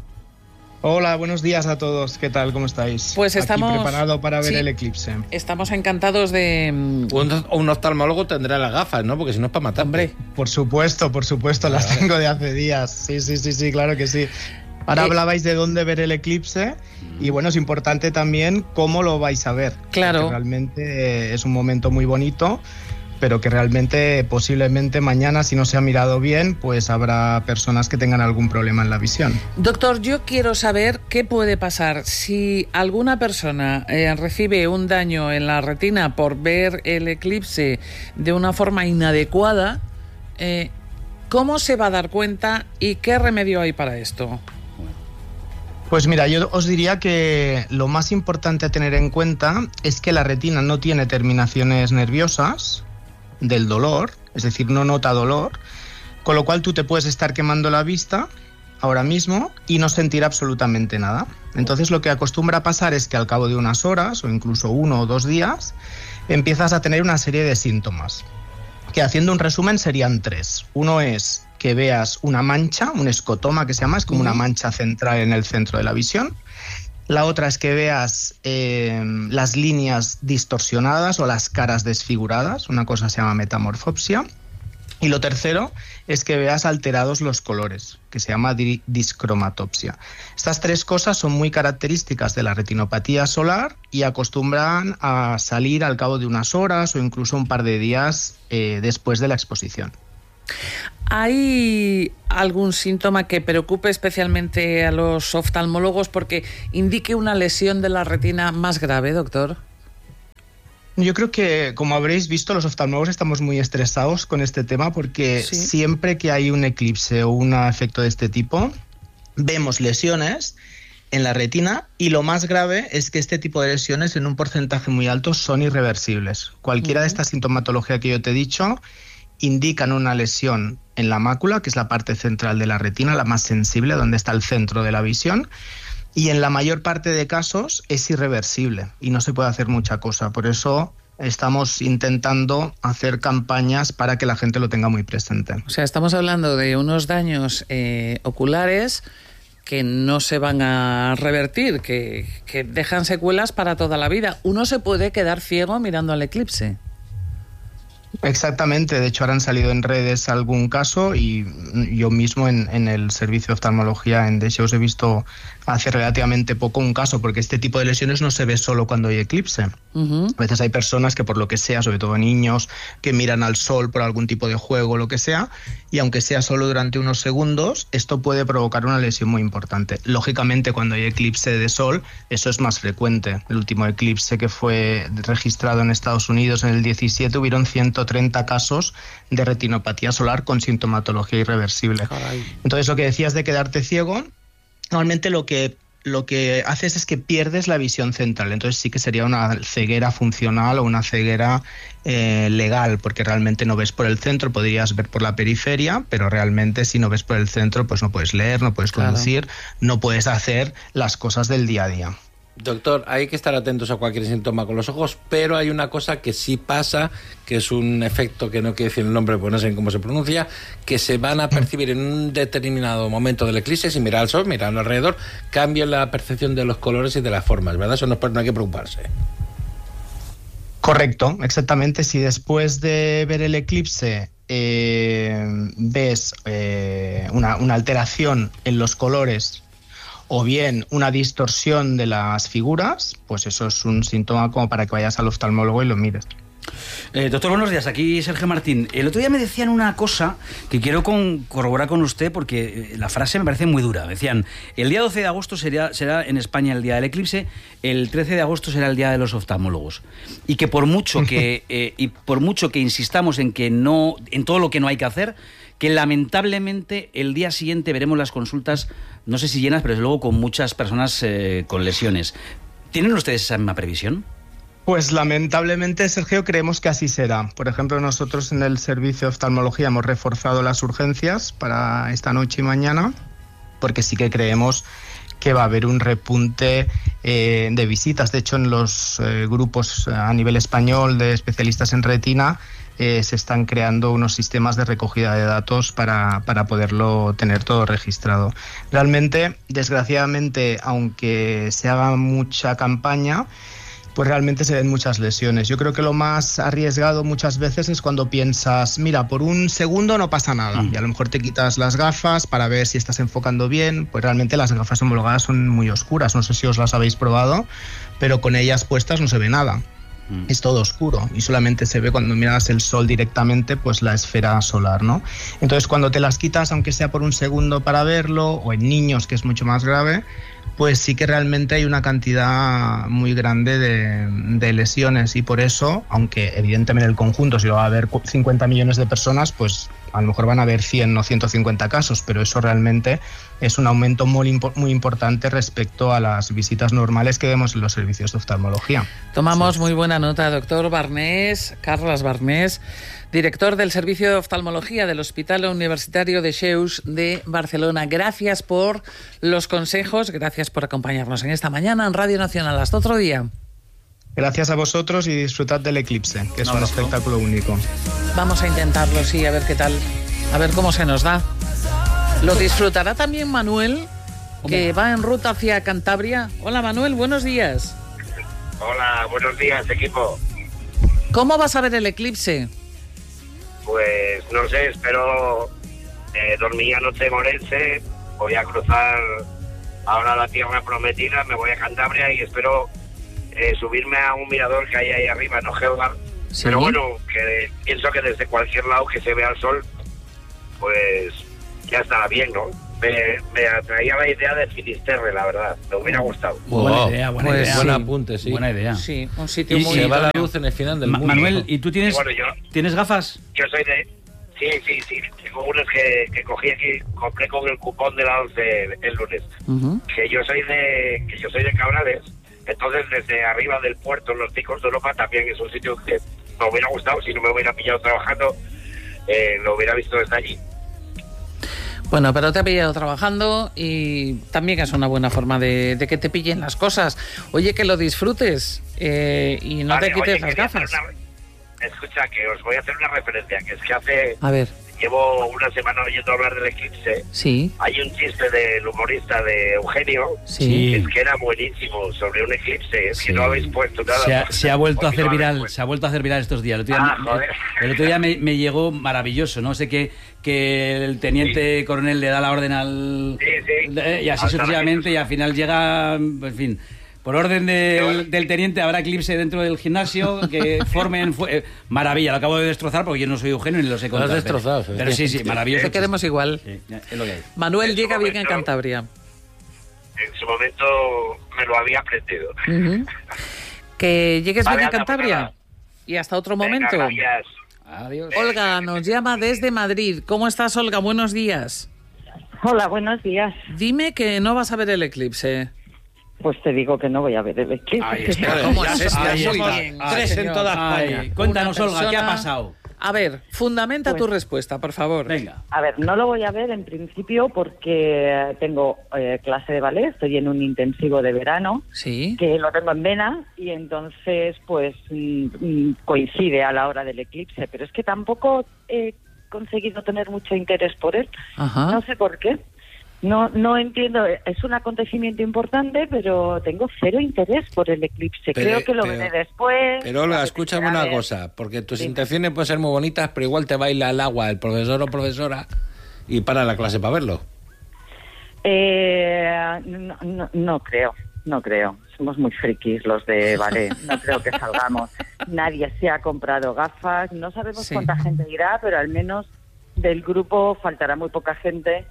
Hola, buenos días a todos. ¿Qué tal? ¿Cómo estáis? Pues estamos... Aquí preparado para ver sí, el eclipse. Estamos encantados de... Un, un oftalmólogo tendrá las gafas, ¿no? Porque si no es para matar. Hombre. Por supuesto, por supuesto. Las vale. tengo de hace días. Sí, sí, sí, sí, claro que sí. Ahora eh... hablabais de dónde ver el eclipse y bueno, es importante también cómo lo vais a ver. Claro. Realmente es un momento muy bonito, pero que realmente posiblemente mañana, si no se ha mirado bien, pues habrá personas que tengan algún problema en la visión. Doctor, yo quiero saber qué puede pasar si alguna persona eh, recibe un daño en la retina por ver el eclipse de una forma inadecuada, eh, ¿cómo se va a dar cuenta y qué remedio hay para esto? Pues mira, yo os diría que lo más importante a tener en cuenta es que la retina no tiene terminaciones nerviosas del dolor, es decir, no nota dolor, con lo cual tú te puedes estar quemando la vista ahora mismo y no sentir absolutamente nada. Entonces lo que acostumbra a pasar es que al cabo de unas horas o incluso uno o dos días empiezas a tener una serie de síntomas, que haciendo un resumen serían tres. Uno es que veas una mancha, un escotoma que se llama, es como una mancha central en el centro de la visión. La otra es que veas eh, las líneas distorsionadas o las caras desfiguradas, una cosa se llama metamorfopsia. Y lo tercero es que veas alterados los colores, que se llama discromatopsia. Estas tres cosas son muy características de la retinopatía solar y acostumbran a salir al cabo de unas horas o incluso un par de días eh, después de la exposición. ¿Hay algún síntoma que preocupe especialmente a los oftalmólogos porque indique una lesión de la retina más grave, doctor? Yo creo que, como habréis visto, los oftalmólogos estamos muy estresados con este tema porque sí. siempre que hay un eclipse o un efecto de este tipo, vemos lesiones en la retina y lo más grave es que este tipo de lesiones en un porcentaje muy alto son irreversibles. Cualquiera uh-huh. de esta sintomatología que yo te he dicho indican una lesión en la mácula, que es la parte central de la retina, la más sensible, donde está el centro de la visión, y en la mayor parte de casos es irreversible y no se puede hacer mucha cosa. Por eso estamos intentando hacer campañas para que la gente lo tenga muy presente. O sea, estamos hablando de unos daños eh, oculares que no se van a revertir, que, que dejan secuelas para toda la vida. ¿Uno se puede quedar ciego mirando al eclipse? Exactamente, de hecho ahora han salido en redes algún caso y yo mismo en, en el servicio de oftalmología en Dexia os he visto hace relativamente poco un caso, porque este tipo de lesiones no se ve solo cuando hay eclipse. Uh-huh. A veces hay personas que por lo que sea, sobre todo niños, que miran al sol por algún tipo de juego o lo que sea, y aunque sea solo durante unos segundos, esto puede provocar una lesión muy importante. Lógicamente cuando hay eclipse de sol, eso es más frecuente. El último eclipse que fue registrado en Estados Unidos en el diecisiete, hubieron ciento treinta casos de retinopatía solar con sintomatología irreversible. Caray. Entonces lo que decías de quedarte ciego, normalmente lo que, lo que haces es que pierdes la visión central, entonces sí que sería una ceguera funcional o una ceguera eh, legal, porque realmente no ves por el centro, podrías ver por la periferia, pero realmente si no ves por el centro, pues no puedes leer, no puedes conducir, claro. no puedes hacer las cosas del día a día. Doctor, hay que estar atentos a cualquier síntoma con los ojos, pero hay una cosa que sí pasa, que es un efecto que no quiero decir el nombre porque no sé cómo se pronuncia, que se van a percibir en un determinado momento del eclipse, si mirar al sol, mirar alrededor, cambia la percepción de los colores y de las formas, ¿verdad? Eso no, no hay que preocuparse. Correcto, exactamente. Si después de ver el eclipse eh, ves eh, una, una alteración en los colores o bien una distorsión de las figuras, pues eso es un síntoma como para que vayas al oftalmólogo y lo mires. Eh, doctor, buenos días. Aquí Sergio Martín. El otro día me decían una cosa que quiero con, corroborar con usted porque la frase me parece muy dura. Decían, el día doce de agosto será, será en España el día del eclipse, el trece de agosto será el día de los oftalmólogos. Y que por mucho que, eh, y por mucho que insistamos en, que no, en todo lo que no hay que hacer, que lamentablemente el día siguiente veremos las consultas, no sé si llenas, pero desde luego con muchas personas eh, con lesiones. ¿Tienen ustedes esa misma previsión? Pues lamentablemente, Sergio, creemos que así será. Por ejemplo, nosotros en el servicio de oftalmología hemos reforzado las urgencias para esta noche y mañana, porque sí que creemos que va a haber un repunte eh, de visitas. De hecho, en los eh, grupos a nivel español de especialistas en retina, Eh, se están creando unos sistemas de recogida de datos para, para poderlo tener todo registrado. Realmente, desgraciadamente, aunque se haga mucha campaña, pues realmente se ven muchas lesiones. Yo creo que lo más arriesgado muchas veces es cuando piensas, mira, por un segundo no pasa nada, mm. y a lo mejor te quitas las gafas para ver si estás enfocando bien, pues realmente las gafas homologadas son muy oscuras, no sé si os las habéis probado, pero con ellas puestas no se ve nada. Es todo oscuro y solamente se ve cuando miras el sol directamente, pues la esfera solar, ¿no? Entonces cuando te las quitas, aunque sea por un segundo para verlo, o en niños, que es mucho más grave, pues sí que realmente hay una cantidad muy grande de, de lesiones, y por eso, aunque evidentemente en el conjunto si va a haber cincuenta millones de personas, pues a lo mejor van a haber cien o ciento cincuenta casos, pero eso realmente es un aumento muy, muy importante respecto a las visitas normales que vemos en los servicios de oftalmología. Tomamos muy buena nota, doctor Barnés, Carles Barnés, director del Servicio de Oftalmología del Hospital Universitario de Cheus de Barcelona. Gracias por los consejos, gracias por acompañarnos en esta mañana en Radio Nacional. Hasta otro día. Gracias a vosotros y disfrutad del eclipse, que es no, un no, espectáculo no. único. Vamos a intentarlo, sí, a ver qué tal, a ver cómo se nos da. ¿Lo disfrutará también Manuel, que va en ruta hacia Cantabria? Hola Manuel, buenos días. Hola, buenos días, equipo. ¿Cómo vas a ver el eclipse? Pues no sé, espero eh, dormir anoche en Orense, voy a cruzar ahora la tierra prometida, me voy a Cantabria y espero eh, subirme a un mirador que hay ahí arriba en Ojeugar. ¿Sí? Pero bueno, que pienso que desde cualquier lado que se vea el sol, pues ya estará bien, ¿no? me, me atraía la idea de Finisterre, la verdad. Me hubiera gustado. Wow. Buena idea, buena Pues idea. buen Sí. apunte, sí. Buena idea. Sí, un sitio Y muy... se va la idóneo. luz en el final del Ma- mundo. Manuel, ¿no? ¿y tú tienes, Y bueno, yo, tienes gafas? yo soy de... Sí, sí, sí. Tengo unas que, que cogí aquí, compré con el cupón de la once el, el lunes. Ujú. Que yo soy de que yo soy de Cabrales. Entonces, desde arriba del puerto, en los Picos de Europa, también es un sitio que me hubiera gustado. Si no me hubiera pillado trabajando, eh, lo hubiera visto desde allí. Bueno, pero te ha pillado trabajando y también es una buena forma de, de que te pillen las cosas. Oye, que lo disfrutes eh, y no Vale, te quites oye, las quería hacer gafas. una- escucha, que os voy a hacer una referencia, que es que hace... A ver, Llevo una semana oyendo hablar del eclipse. sí, Hay un chiste del humorista de Eugenio, sí. que es que era buenísimo, sobre un eclipse. Es Sí. que no habéis puesto nada. Se ha, porque- se ha vuelto a porque hacer no habéis viral, puesto. se ha vuelto a hacer viral estos días. El otro día, Ah, me- joder. el otro día me, me llegó maravilloso, ¿no? Sé que, que el teniente coronel le da la orden al... Sí, sí. eh, y así Al sucesivamente, y al final llega, en fin... Por orden del, del teniente habrá eclipse dentro del gimnasio que formen... fu- eh, maravilla, lo acabo de destrozar porque yo no soy Eugenio ni lo sé Lo has contar. destrozado, Pero, sí. pero sí, sí, maravilloso. Te queremos igual. Sí, es lo que hay. Manuel En llega su bien en momento- Cantabria. En su momento me lo había aprendido. Ujú. Que llegues Vale, bien a anda, pues Cantabria. nada. Y hasta otro Venga, momento. gracias. Adiós. Olga nos llama desde Madrid. ¿Cómo estás, Olga? Buenos días. Hola, buenos días. Dime que no vas a ver el eclipse. Pues te digo que no voy a ver el eclipse. Ahí está. ¿Cómo Ya es esto? ahí Muy está. bien, Ay, Tres en señor. toda Ay, España. cuéntanos, Una Olga, ¿qué ha persona- pasado? A ver, fundamenta Pues- tu respuesta, por favor. Venga. A ver, no lo voy a ver en principio porque tengo eh, clase de ballet, estoy en un intensivo de verano, Sí. que lo tengo en vena, y entonces pues mm, mm, coincide a la hora del eclipse, pero es que tampoco he conseguido tener mucho interés por él. Ajá. No sé por qué. No, no entiendo, es un acontecimiento importante, pero tengo cero interés por el eclipse. Pero- Creo que lo pero- veré después. Pero Olga, me escúchame apetecerá una ver. cosa, porque tus Dime. intenciones pueden ser muy bonitas, pero igual te baila el agua el profesor o profesora y para la clase para verlo. Eh, no, no, no creo, no creo. Somos muy frikis los de ballet. No creo que salgamos. Nadie se ha comprado gafas. No sabemos Sí. cuánta gente irá, pero al menos del grupo faltará muy poca gente.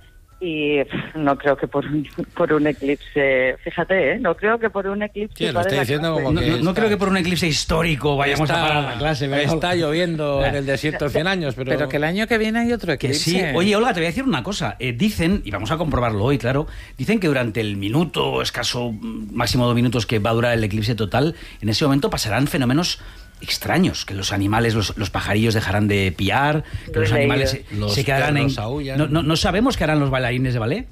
Y pff, no creo que por un, por un eclipse, fíjate, ¿eh? No creo que por un eclipse... Sí, lo pare estoy la diciendo clase. como No, que no- no está- creo que por un eclipse histórico vayamos está, a parar la clase. ¿verdad? Está lloviendo en el desierto de cien años, pero... Pero que el año que viene hay otro Que eclipse. sí. Oye, Olga, te voy a decir una cosa. Eh, dicen, y vamos a comprobarlo hoy, claro, dicen que durante el minuto, escaso mm, máximo dos minutos que va a durar el eclipse total, en ese momento pasarán fenómenos extraños, que los animales, los, los pajarillos dejarán de piar, que Lo he los animales leído. se, Los se quedarán en... perros aúllan. No, no, no sabemos qué harán los bailarines de ballet.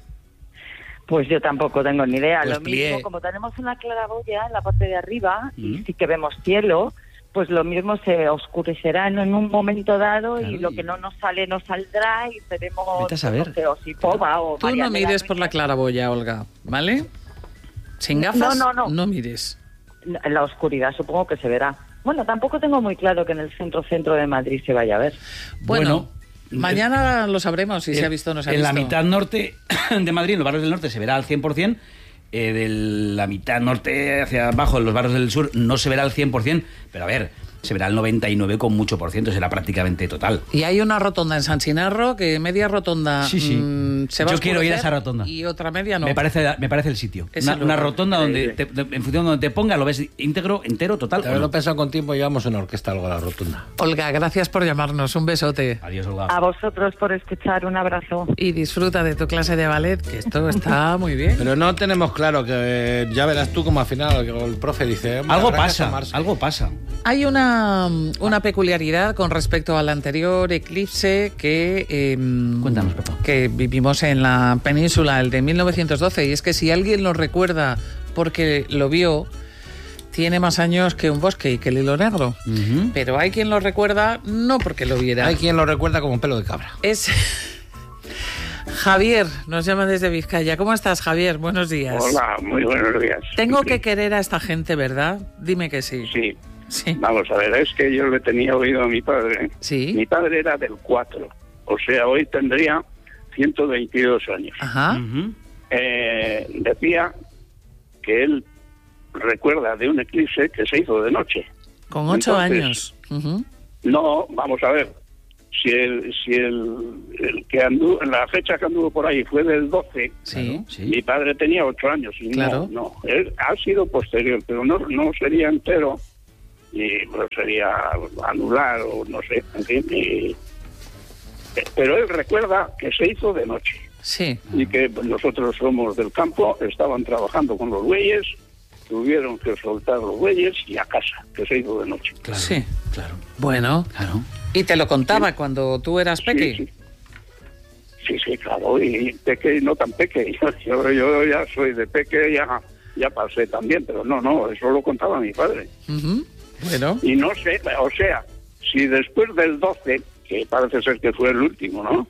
Pues yo tampoco tengo ni idea. Pues lo mismo, plié. como tenemos una claraboya en la parte de arriba Mm. y sí que vemos cielo, pues lo mismo se oscurecerá en un momento dado Claro, y lo y- que no nos sale no saldrá y seremos Vete a saber. no sé, Osipoba o Tú no Marianela mires por la Núñez. claraboya, Olga, ¿vale? Sin No, gafas, no, no. no mires. En la oscuridad supongo que se verá. Bueno, tampoco tengo muy claro que en el centro-centro de Madrid se vaya a ver. Bueno, Bueno, mañana lo sabremos si se ha visto o no se ha en visto. la mitad norte de Madrid, en los barrios del norte, se verá al cien por ciento. Eh, de la mitad norte hacia abajo, en los barrios del sur, no se verá al cien por ciento. Pero a ver, se verá al noventa y nueve con mucho por ciento, será prácticamente total. Y hay una rotonda en San Chinarro que media rotonda Sí, sí. mm, se va Yo a quiero ir a oscurecer esa rotonda. y otra media no. Me parece, me parece el sitio. Es Una, el una lugar. rotonda donde, te- de- en función de donde te ponga, lo ves íntegro, entero, total. De ¿o haberlo no? pensado con tiempo, llevamos una orquesta algo a la rotunda. Olga, gracias por llamarnos. Un besote. Adiós, Olga. A vosotros por escuchar, un abrazo. Y disfruta de tu clase de ballet, que esto está muy bien. Pero no tenemos claro que eh, ya verás tú como al final que el profe dice... "Hombre, Algo habrá que pasa, asomarse". algo pasa. Hay una, una peculiaridad con respecto al anterior eclipse que, eh, Cuéntanos, Pepa. que vivimos en la península, el de mil novecientos doce, y es que si alguien lo recuerda porque lo vio, tiene más años que un bosque y que el hilo negro. Ujú. Pero hay quien lo recuerda no porque lo viera. Hay quien lo recuerda como un pelo de cabra. Es Javier, nos llama desde Vizcaya. ¿Cómo estás, Javier? Buenos días. Hola, muy buenos días. Tengo Sí, que querer a esta gente, ¿verdad? Dime que sí. Sí. Sí. Vamos a ver, es que yo le tenía oído a mi padre. Sí. Mi padre era del cuatro, o sea, hoy tendría ciento veintidós años. Ajá. Ujú. Eh, decía que él recuerda de un eclipse que se hizo de noche. Con ocho Entonces, años. Ujú. No, vamos a ver, si el, si el, el que anduvo, la fecha que anduvo por ahí fue del doce, sí, sí. Mi padre tenía ocho años y claro. no, no, él ha sido posterior, pero no, no sería entero y pues sería anular o no sé, en fin. Y, pero él recuerda que se hizo de noche. Sí. Y que nosotros somos del campo, estaban trabajando con los bueyes, tuvieron que soltar los bueyes y a casa, que se hizo de noche. Claro, sí, claro. Bueno, claro. ¿Y te lo contaba sí. cuando tú eras peque? Sí, sí, sí, sí, claro, y peque y no tan peque. Yo, yo, yo ya soy de peque, ya, ya pasé también, pero no, no, eso lo contaba mi padre. Uh-huh. Bueno. Y no sé, o sea, si después del doce, que parece ser que fue el último, ¿no?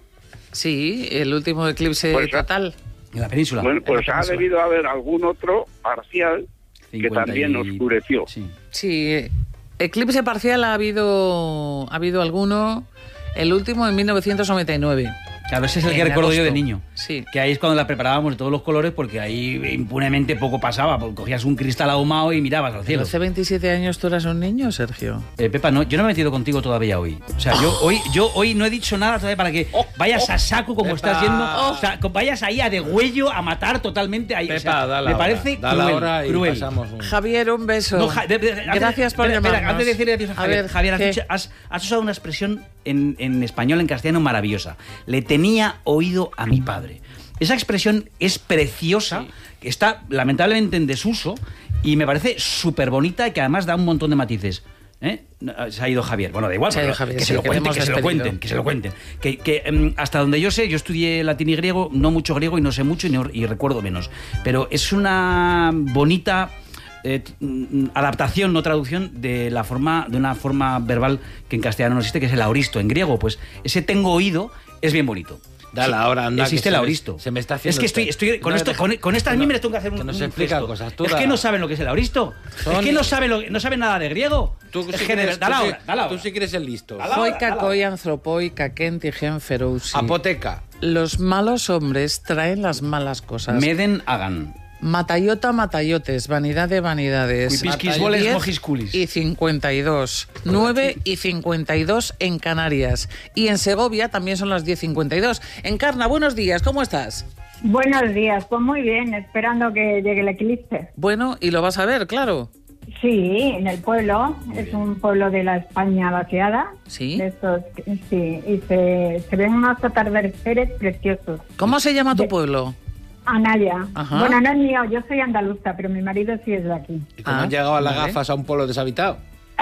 Sí, el último eclipse pues, total. En la península. Bueno, pues la ha península. debido haber algún otro parcial que también y... oscureció. Sí. sí, eclipse parcial ha habido, ha habido alguno, el último en mil novecientos noventa y nueve. Claro, ese es el que recuerdo agosto. yo de niño. Sí. Que ahí es cuando la preparábamos de todos los colores, porque ahí impunemente poco pasaba. Porque cogías un cristal ahumado y mirabas al cielo. Pero hace veintisiete años tú eras un niño, Sergio. Eh, Pepa, no, yo no me he metido contigo todavía hoy. O sea, yo hoy, yo hoy no he dicho nada todavía para que vayas a saco como Pepa. estás yendo. O sea, vayas ahí a degüello a matar totalmente. Ahí, Pepa, o sea, da la me hora, parece da cruel. La hora y cruel. Pasamos un... Javier, un beso. No, ja, de, de, Gracias por espera, llamarnos. Antes de decirle adiós a Javier, a ver, Javier has, dicho, has, has usado una expresión en, en español, en castellano, maravillosa. Le tenía oído a mi padre. Esa expresión es preciosa, sí. Está lamentablemente en desuso y me parece súper bonita y que además da un montón de matices. ¿Eh? Se ha ido Javier. Bueno, da igual, se pero Javier, que, sí, se lo que, cuenten, que se lo cuenten, que se lo cuenten. Que, que um, hasta donde yo sé, yo estudié latín y griego, no mucho griego y no sé mucho y, no, y recuerdo menos. Pero es una bonita eh, adaptación, no traducción, de la forma, de una forma verbal que en castellano no existe, que es el auristo. En griego, pues ese tengo oído es bien bonito. Dale, ahora anda. Existe el auristo. Me, se me está haciendo. Es que estoy, estoy con, no, esto, con, con estas mimbres tengo que hacer un. Que no un se explican texto. cosas. Tú es da... que no saben lo que es el auristo. Son... Es que no saben, lo, no saben nada de griego. Tú, es sí que eres, da la tú, hora, da la hora. Tú sí que eres el listo. Foica, coi, anthropoica, kentigen, ferousi. Apoteca. Los malos hombres traen las malas cosas. Meden hagan. Matayota, matayotes, vanidad de vanidades. Cuipisquisboles, mojisculis. Y cincuenta y dos. nueve y cincuenta y dos en Canarias. Y en Segovia también son las diez cincuenta y dos. Encarna, buenos días, ¿cómo estás? Buenos días, pues muy bien, esperando que llegue el eclipse. Bueno, y lo vas a ver, claro. Sí, en el pueblo, muy es bien. Un pueblo de la España vaciada. Sí. De estos, sí, y se, se ven unos atardeceres preciosos. ¿Cómo se llama tu de... pueblo? Anaya. Ajá. Bueno, no es mío, yo soy andaluza, pero mi marido sí es de aquí. ¿Y cómo ah, han llegado a las vale. gafas a un pueblo deshabitado?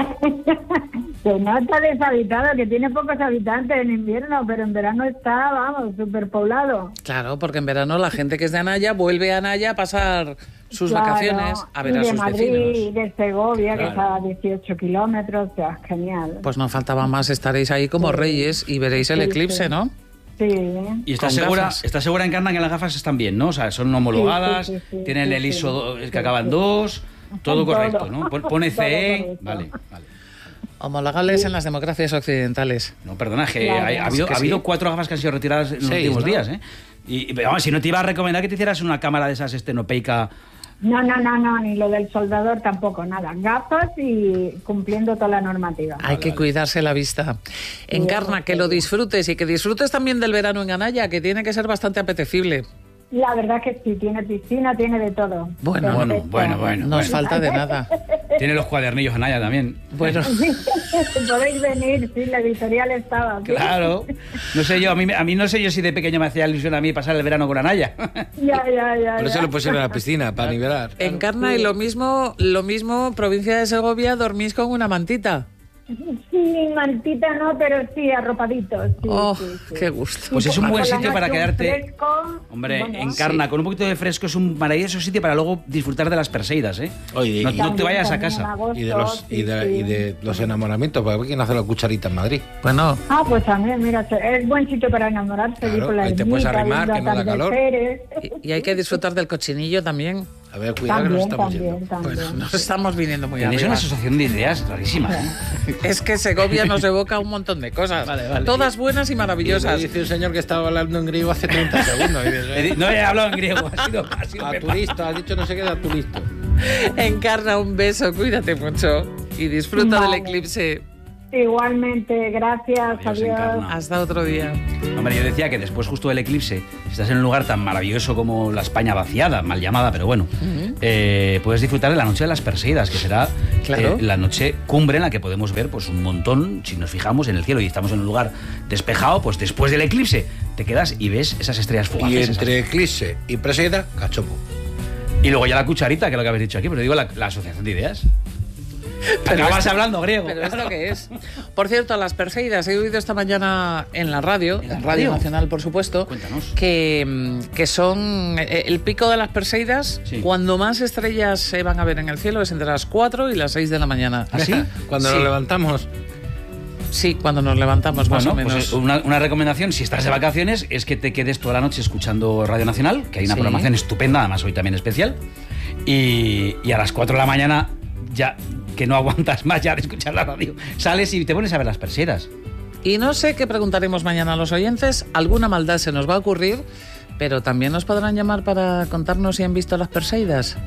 Se nota deshabitado, que tiene pocos habitantes en invierno, pero en verano está, vamos, superpoblado. Claro, porque en verano la gente que es de Anaya vuelve a Anaya a pasar sus claro, vacaciones, a ver y a de sus Madrid, vecinos. Y de Segovia, claro. que está a dieciocho kilómetros, o sea, genial. Pues no faltaba más, estaréis ahí como sí. reyes y veréis el sí, eclipse, sí. ¿no? Sí. Y estás segura, estás segura, Encarna, que las gafas están bien, ¿no? O sea, son homologadas, sí, sí, sí, tienen sí, el I S O sí, que sí, acaba en sí. dos, todo Todo. correcto, ¿no? Pone C E, todo vale, vale. Homologables sí. en las democracias occidentales. No, perdona, es que claro. ha, ha habido, es que ha habido sí. cuatro gafas que han sido retiradas en los Seis, últimos ¿no? días, ¿eh? Y, vamos, si no te iba a recomendar que te hicieras una cámara de esas estenopeica. No, no, no, no, ni lo del soldador tampoco, nada. Gafas y cumpliendo toda la normativa. Hay que cuidarse la vista. Encarna, que lo disfrutes y que disfrutes también del verano en Anaya, que tiene que ser bastante apetecible. La verdad que sí, tiene piscina, tiene de todo. Bueno, bueno, bueno, bueno. No os bueno. falta de nada. Tiene los cuadernillos Anaya también. Bueno. Podéis venir, sí, la editorial estaba. ¿sí? Claro. No sé yo, a mí, a mí no sé yo si de pequeño me hacía ilusión a mí pasar el verano con Anaya. Ya, ya, ya. Por eso ya. lo pusieron en la piscina, para nivelar. Encarna, y lo mismo, lo mismo, provincia de Segovia, dormís con una mantita. Sí, mantita no, pero sí, arropaditos. Sí, oh, sí, sí. qué gusto. Pues es un buen Por la sitio para noche un quedarte. fresco, Hombre, bueno, Encarna, sí. con un poquito de fresco es un maravilloso sitio para luego disfrutar de las Perseidas, ¿eh? Oye, no, y, no te vayas a también en casa. agosto, y de los y de, sí, y de los enamoramientos, porque aquí no hace la cucharita en Madrid. Bueno. Ah, pues también, mira, es buen sitio para enamorarse. Claro, ir por la ahí te puedes ermita, arrimar, viendo que no da calor. atardeceres. Y, y hay que disfrutar del cochinillo también. A ver, cuidado que nos También, estamos también, yendo. también. Pues nos estamos viniendo muy Tenéis arriba. una asociación de ideas rarísima. Es que Segovia nos evoca un montón de cosas. Vale, vale. Todas buenas y maravillosas. Y dice un señor que estaba hablando en griego hace treinta segundos. Y dice, No he hablado en griego, ha sido, ha sido a Pepa. turista, has dicho no sé qué, a turista. Encarna, un beso, cuídate mucho y disfruta Vale. del eclipse. Igualmente, gracias, Adiós, adiós. Encarna. Hasta otro día. Hombre, yo decía que después justo del eclipse, si estás en un lugar tan maravilloso como la España vaciada, mal llamada, pero bueno, uh-huh. eh, puedes disfrutar de la noche de las Perseidas, que será claro. eh, la noche cumbre en la que podemos ver pues un montón, si nos fijamos en el cielo y estamos en un lugar despejado, pues después del eclipse te quedas y ves esas estrellas fugaces. Y entre esas. eclipse y Perseida, cachopo. Y luego ya la cucharita, que es lo que habéis dicho aquí, pero digo la, la asociación de ideas. Pero acabas esto, hablando griego. Pero es lo que es. Por cierto, las Perseidas, he oído esta mañana en la radio, ¿En la Radio, radio Nacional, por supuesto, Cuéntanos. que, que son el pico de las Perseidas, sí. Cuando más estrellas se van a ver en el cielo es entre las cuatro y las seis de la mañana. ¿Ah, sí? Cuando sí. nos levantamos. Sí, cuando nos levantamos, más bueno, o menos. Pues una, una recomendación, si estás de vacaciones, es que te quedes toda la noche escuchando Radio Nacional, que hay una sí. programación estupenda, además hoy también especial, y, y a las cuatro de la mañana ya... que no aguantas más ya de escuchar la radio, sales y te pones a ver las Perseidas. Y no sé qué preguntaremos mañana a los oyentes, alguna maldad se nos va a ocurrir, pero también nos podrán llamar para contarnos si han visto las Perseidas.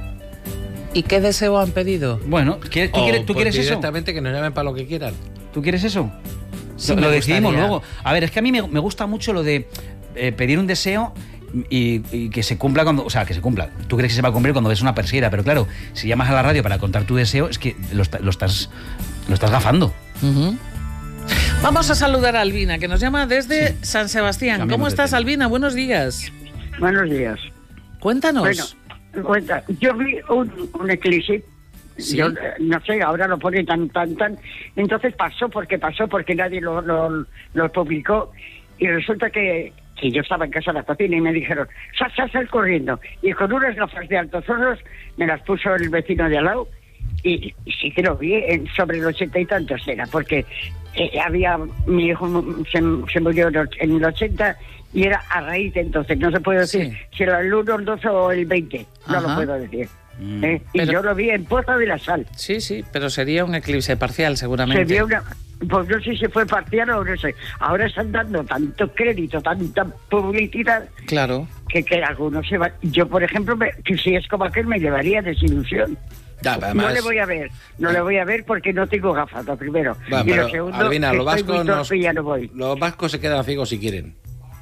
¿Y qué deseo han pedido? Bueno, ¿tú quieres, ¿tú quieres, ¿tú pues quieres eso? Directamente que nos llamen para lo que quieran. ¿Tú quieres eso? Sí, lo lo decidimos gustaría. luego. A ver, es que a mí me, me gusta mucho lo de eh, pedir un deseo... Y, y que se cumpla cuando, o sea, que se cumpla. Tú crees que se va a cumplir cuando ves una perseida, pero claro, si llamas a la radio para contar tu deseo, es que lo, lo estás lo estás gafando. Uh-huh. Vamos a saludar a Albina, que nos llama desde sí. San Sebastián. Cambiamos ¿Cómo estás, tema. Albina? Buenos días. Buenos días. Cuéntanos. Bueno, cuenta. Yo vi un, un eclipse. ¿Sí? Yo no sé, ahora lo pone tan, tan, tan. Entonces pasó porque pasó, porque nadie lo, lo, lo publicó. Y resulta que que yo estaba en casa de la cocina y me dijeron, sal, sal, sal corriendo. Y con unas gafas de altos hornos me las puso el vecino de al lado y, y sí que lo vi, en, sobre el ochenta y tantos era, porque eh, había, mi hijo se, se murió en el ochenta y era a raíz de entonces, no se puede decir sí. si era el uno, el doce o el veinte, no Ajá. lo puedo decir. Mm. Eh, y pero, yo lo vi en Poza de la Sal. Sí, sí, pero sería un eclipse parcial seguramente. Sería una... Pues no sé si fue parcial o no sé. Ahora están dando tanto crédito, tanta publicidad. Claro. Que, que algunos se van. Yo, por ejemplo, me, que si es como aquel, me llevaría desilusión. Ya, además... No le voy a ver. No ah. le voy a ver porque no tengo gafas, lo primero. Va, y lo segundo, Albina, los vascos, nos, ya no voy. los vascos se quedan ciegos si quieren.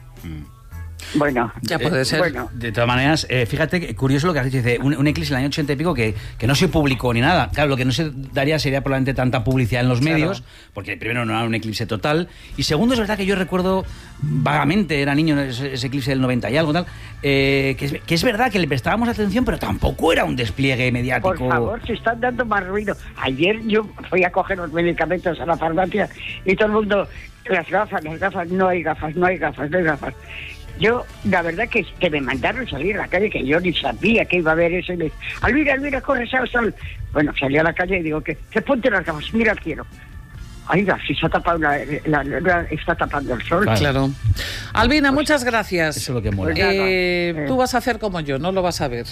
Mm. Bueno, ya puede eh, ser. Bueno. De todas maneras, eh, fíjate que curioso lo que has dicho. Dice, un, un eclipse en el año ochenta y pico que, que no se publicó ni nada. Claro, lo que no se daría sería probablemente tanta publicidad en los claro. medios, porque primero no era un eclipse total. Y segundo, es verdad que yo recuerdo vagamente, era niño, ese, ese eclipse del noventa y algo, tal, eh, que, es, que es verdad que le prestábamos atención, pero tampoco era un despliegue mediático. Por favor, se están dando más ruido. Ayer yo fui a coger los medicamentos a la farmacia y todo el mundo, las gafas, las gafas, no hay gafas, no hay gafas, no hay gafas. Yo, la verdad que, que me mandaron salir a la calle, que yo ni sabía que iba a haber eso. Y me dice, Alvira, Alvira, corre, sal, sal. Bueno, salí a la calle y digo, que te ponte las gafas, mira al cielo. Oiga, si se ha tapado la, la, la, la, está tapando el sol. Claro. claro. Albina, pues, muchas gracias. Eso es lo que mola. Eh, eh. Tú vas a hacer como yo, no lo vas a ver.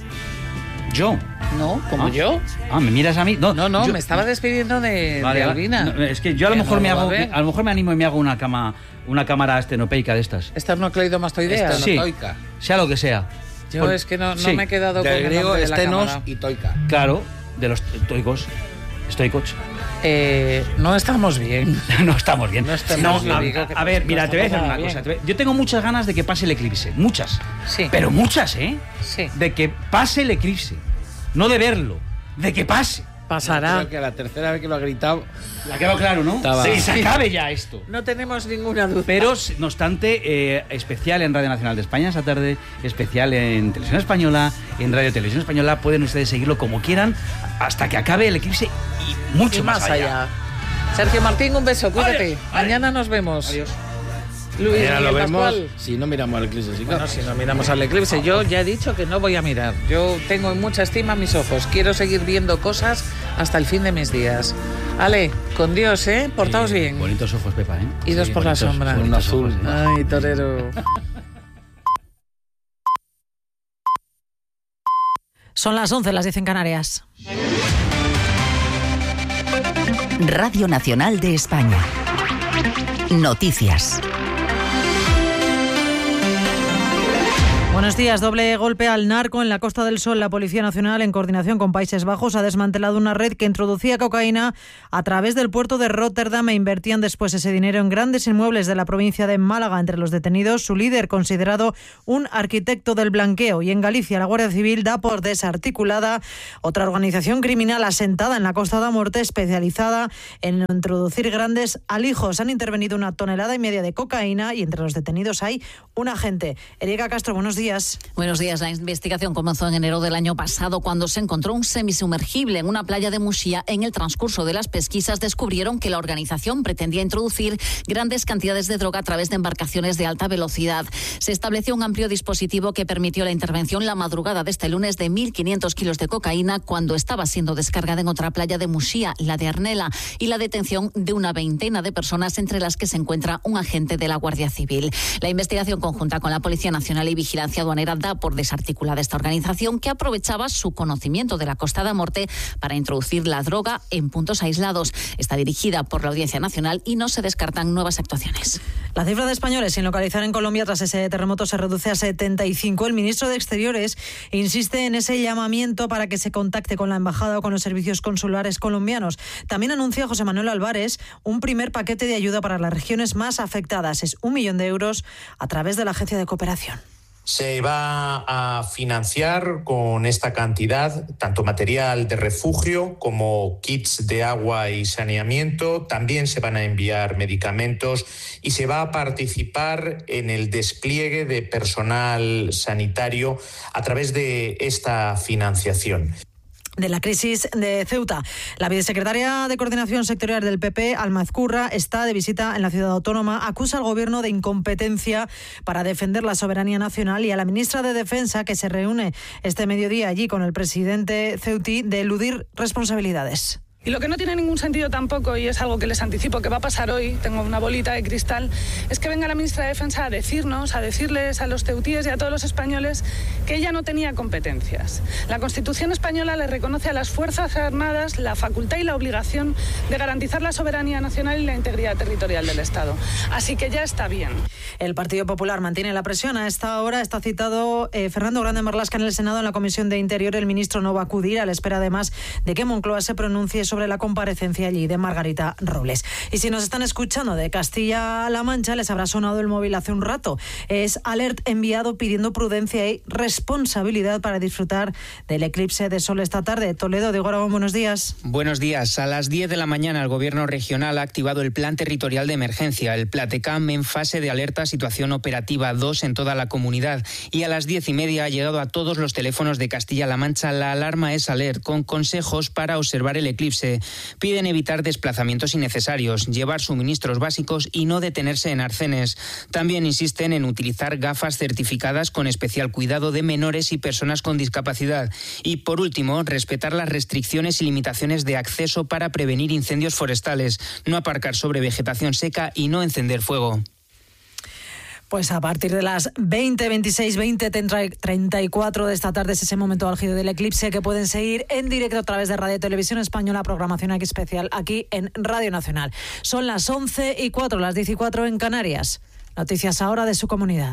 ¿Yo? No, como ah. yo. Ah, ¿me miras a mí? No, no, no yo... me estaba despidiendo de, vale, de Albina. No, es que yo a lo mejor no me lo hago, a, a lo mejor me animo y me hago una cama, una cámara estenopeica de estas. Esternocleidomastoidea. Estenotoica. Sí, sea lo que sea. Yo Por, es que no, no sí. me he quedado de con griego, el nombre de la estenos cámara. Y toica. Claro, de los toicos. Estoicos. Eh, no estamos bien. no estamos bien. No estamos no, bien. A, a ver, mira, te voy a decir una bien. cosa. Yo tengo muchas ganas de que pase el eclipse. Muchas. Sí. Pero muchas, ¿eh? Sí. De que pase el eclipse. No de verlo. De que pase. Pasará. Creo que la tercera vez que lo ha gritado... Le ha quedado claro, ¿no? Estaba... Sí, se acabe ya esto. No tenemos ninguna duda. Pero, no obstante, eh, especial en Radio Nacional de España esta tarde, especial en Televisión Española, en Radio Televisión Española, pueden ustedes seguirlo como quieran hasta que acabe el eclipse y mucho y más, más allá. allá. Sergio Martín, un beso, cuídate. Adiós. Mañana nos vemos. Adiós. Luis, Mañana lo vemos Pascual. si no miramos al eclipse. Sí, bueno, claro. si no miramos al eclipse, yo ya he dicho que no voy a mirar. Yo tengo mucha estima a mis ojos. Quiero seguir viendo cosas hasta el fin de mis días. Ale, con Dios, ¿eh? Portaos sí, bien. Bonitos ojos, Pepa, ¿eh? Idos sí, por bonitos, la sombra. Un azul. Ojos, ¿eh? Ay, torero. Son las once, las diez en Canarias. Radio Nacional de España. Noticias. Buenos días. Doble golpe al narco en la Costa del Sol. La Policía Nacional, en coordinación con Países Bajos, ha desmantelado una red que introducía cocaína a través del puerto de Róterdam e invertían después ese dinero en grandes inmuebles de la provincia de Málaga. Entre los detenidos, su líder, considerado un arquitecto del blanqueo. Y en Galicia, la Guardia Civil da por desarticulada otra organización criminal asentada en la Costa da Morte, especializada en introducir grandes alijos. Han intervenido una tonelada y media de cocaína y entre los detenidos hay un agente. Erika Castro, buenos días. Buenos días. La investigación comenzó en enero del año pasado cuando se encontró un semisumergible en una playa de Muxía. En el transcurso de las pesquisas descubrieron que la organización pretendía introducir grandes cantidades de droga a través de embarcaciones de alta velocidad. Se estableció un amplio dispositivo que permitió la intervención la madrugada de este lunes de mil quinientos kilos de cocaína cuando estaba siendo descargada en otra playa de Muxía, la de Arnela, y la detención de una veintena de personas, entre las que se encuentra un agente de la Guardia Civil. La investigación conjunta con la Policía Nacional y Vigilancia Aduanera da por desarticulada esta organización, que aprovechaba su conocimiento de la Costa da Morte para introducir la droga en puntos aislados. Está dirigida por la Audiencia Nacional y no se descartan nuevas actuaciones. La cifra de españoles sin localizar en Colombia tras ese terremoto se reduce a setenta y cinco. El ministro de Exteriores insiste en ese llamamiento para que se contacte con la embajada o con los servicios consulares colombianos. También anuncia José Manuel Álvarez un primer paquete de ayuda para las regiones más afectadas. Es un millón de euros a través de la Agencia de Cooperación. Se va a financiar con esta cantidad tanto material de refugio como kits de agua y saneamiento. También se van a enviar medicamentos y se va a participar en el despliegue de personal sanitario a través de esta financiación. De la crisis de Ceuta. La vicesecretaria de Coordinación Sectorial del P P, Alma Ezcurra, está de visita en la ciudad autónoma. Acusa al gobierno de incompetencia para defender la soberanía nacional y a la ministra de Defensa, que se reúne este mediodía allí con el presidente ceutí, de eludir responsabilidades. Y lo que no tiene ningún sentido tampoco, y es algo que les anticipo que va a pasar hoy, tengo una bolita de cristal, es que venga la ministra de Defensa a decirnos, a decirles a los ceutíes y a todos los españoles que ella no tenía competencias. La Constitución española le reconoce a las Fuerzas Armadas la facultad y la obligación de garantizar la soberanía nacional y la integridad territorial del Estado. Así que ya está bien. El Partido Popular mantiene la presión. A esta hora está citado eh, Fernando Grande Marlaska en el Senado en la Comisión de Interior. El ministro no va a acudir, a la espera además de que Moncloa se pronuncie sobre la comparecencia allí de Margarita Robles. Y si nos están escuchando de Castilla-La Mancha, les habrá sonado el móvil hace un rato. Es alert enviado pidiendo prudencia y responsabilidad para disfrutar del eclipse de sol esta tarde. Toledo, Diego Aragón, buenos días. Buenos días. A las diez de la mañana el Gobierno regional ha activado el Plan Territorial de Emergencia, el Platecam, en fase de alerta situación operativa dos en toda la comunidad. Y a las diez y media ha llegado a todos los teléfonos de Castilla-La Mancha la alarma es alert, con consejos para observar el eclipse. Piden evitar desplazamientos innecesarios, llevar suministros básicos y no detenerse en arcenes. También insisten en utilizar gafas certificadas con especial cuidado de menores y personas con discapacidad. Y por último, respetar las restricciones y limitaciones de acceso para prevenir incendios forestales, no aparcar sobre vegetación seca y no encender fuego. Pues a partir de las veinte, veintiséis, veinte, treinta y cuatro de esta tarde es ese momento álgido del eclipse que pueden seguir en directo a través de Radio Televisión Española, programación aquí especial aquí en Radio Nacional. Son las once y cuatro, las diez y cuatro en Canarias. Noticias ahora de su comunidad.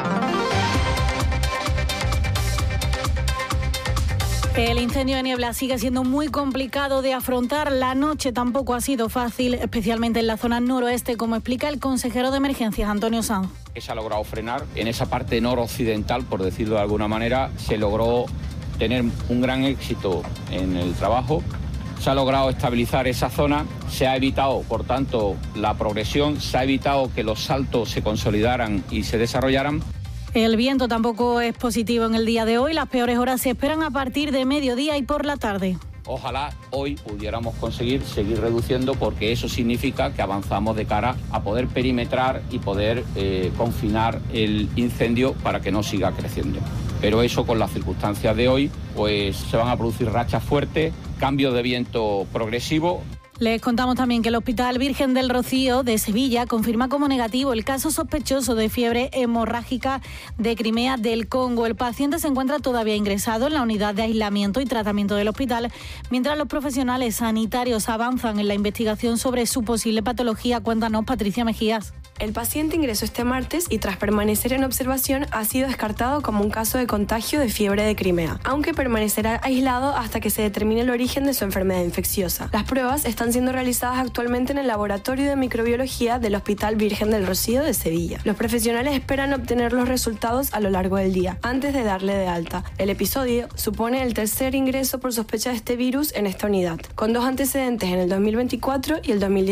El incendio de Niebla sigue siendo muy complicado de afrontar. La noche tampoco ha sido fácil, especialmente en la zona noroeste, como explica el consejero de emergencias, Antonio Sanz. Se ha logrado frenar. En esa parte noroccidental, por decirlo de alguna manera, se logró tener un gran éxito en el trabajo. Se ha logrado estabilizar esa zona, se ha evitado, por tanto, la progresión, se ha evitado que los saltos se consolidaran y se desarrollaran. El viento tampoco es positivo en el día de hoy. Las peores horas se esperan a partir de mediodía y por la tarde. Ojalá hoy pudiéramos conseguir seguir reduciendo, porque eso significa que avanzamos de cara a poder perimetrar y poder eh, confinar el incendio para que no siga creciendo. Pero eso, con las circunstancias de hoy, pues se van a producir rachas fuertes, cambio de viento progresivo. Les contamos también que el Hospital Virgen del Rocío de Sevilla confirma como negativo el caso sospechoso de fiebre hemorrágica de Crimea del Congo. El paciente se encuentra todavía ingresado en la unidad de aislamiento y tratamiento del hospital, mientras los profesionales sanitarios avanzan en la investigación sobre su posible patología. Cuéntanos, Patricia Mejías. El paciente ingresó este martes y tras permanecer en observación ha sido descartado como un caso de contagio de fiebre de Crimea, aunque permanecerá aislado hasta que se determine el origen de su enfermedad infecciosa. Las pruebas están siendo realizadas actualmente en el laboratorio de microbiología del Hospital Virgen del Rocío de Sevilla. Los profesionales esperan obtener los resultados a lo largo del día, antes de darle de alta. El episodio supone el tercer ingreso por sospecha de este virus en esta unidad, con dos antecedentes en el dos mil veinticuatro y el dos mil diecinueve.